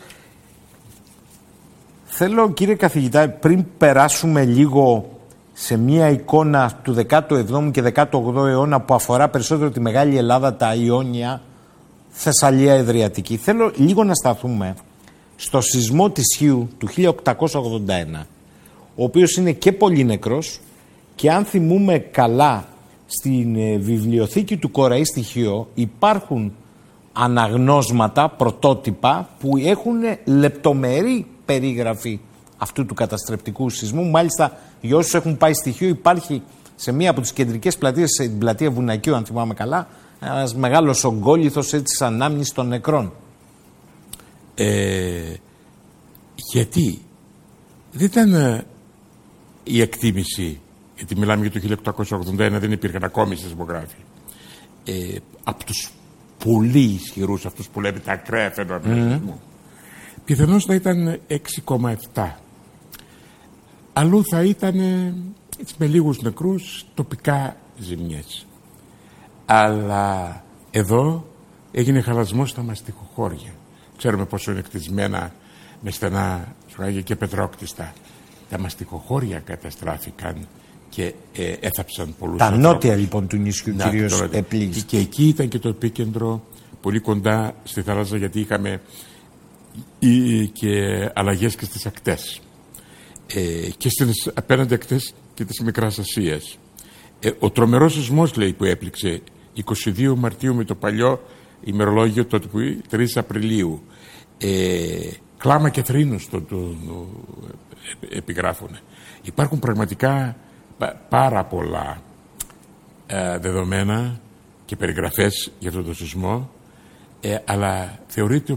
Θέλω, κύριε καθηγητά, πριν περάσουμε λίγο σε μια εικόνα του δέκατου εβδόμου και δέκατου ογδόου αιώνα που αφορά περισσότερο τη Μεγάλη Ελλάδα, τα Ιόνια, Θεσσαλία, Εδριατική, θέλω λίγο να σταθούμε στο σεισμό της Χίου του χίλια οκτακόσια ογδόντα ένα, ο οποίος είναι και πολύ νεκρός, και αν θυμούμε καλά, στην ε, βιβλιοθήκη του Κοραή στοιχείο υπάρχουν αναγνώσματα, πρωτότυπα που έχουν λεπτομερή περίγραφη αυτού του καταστρεπτικού σεισμού. Μάλιστα, για όσους έχουν πάει στοιχείο, υπάρχει σε μία από τις κεντρικές πλατείες, στην πλατεία Βουνακίου, αν θυμάμαι καλά, ένας μεγάλος ογκόλιθος έτσι ανάμνησης των νεκρών. Ε, γιατί δεν ήταν ε, η εκτίμηση, γιατί μιλάμε για το χίλια οκτακόσια ογδόντα ένα, δεν υπήρχαν ακόμη σεισμογράφοι, ε, από τους πολύ ισχυρούς, αυτούς που λέμε τα ακραία φαινόμενα, mm. πιθανώς θα ήταν έξι κόμμα επτά. Αλλού θα ήταν έτσι, με λίγους νεκρούς, τοπικά ζημιές. Αλλά εδώ έγινε χαλασμός στα μαστιχοχώρια. Ξέρουμε πόσο είναι κτισμένα με στενά σφράγια και πετρόκτιστα. Τα μαστιχοχώρια καταστράφηκαν και ε, έθαψαν πολλούς Τα ανθρώπους. νότια λοιπόν του νησιού κυρίως επλήγησαν. Και εκεί ήταν και το επίκεντρο, πολύ κοντά στη θάλασσα, γιατί είχαμε και αλλαγές και στις ακτές. Ε, και στις απέναντι ακτές και της Μικράς Ασίας. Ε, ο τρομερός σεισμός, λέει, που έπληξε είκοσι δύο Μαρτίου με το παλιό ημερολόγιο, τότε που τρεις Απριλίου. Ε, κλάμα και θρήνος το, το, το, ε, επιγράφουν. Υπάρχουν πραγματικά πάρα πολλά ε, δεδομένα και περιγραφές για αυτό το σεισμό, ε, αλλά θεωρείται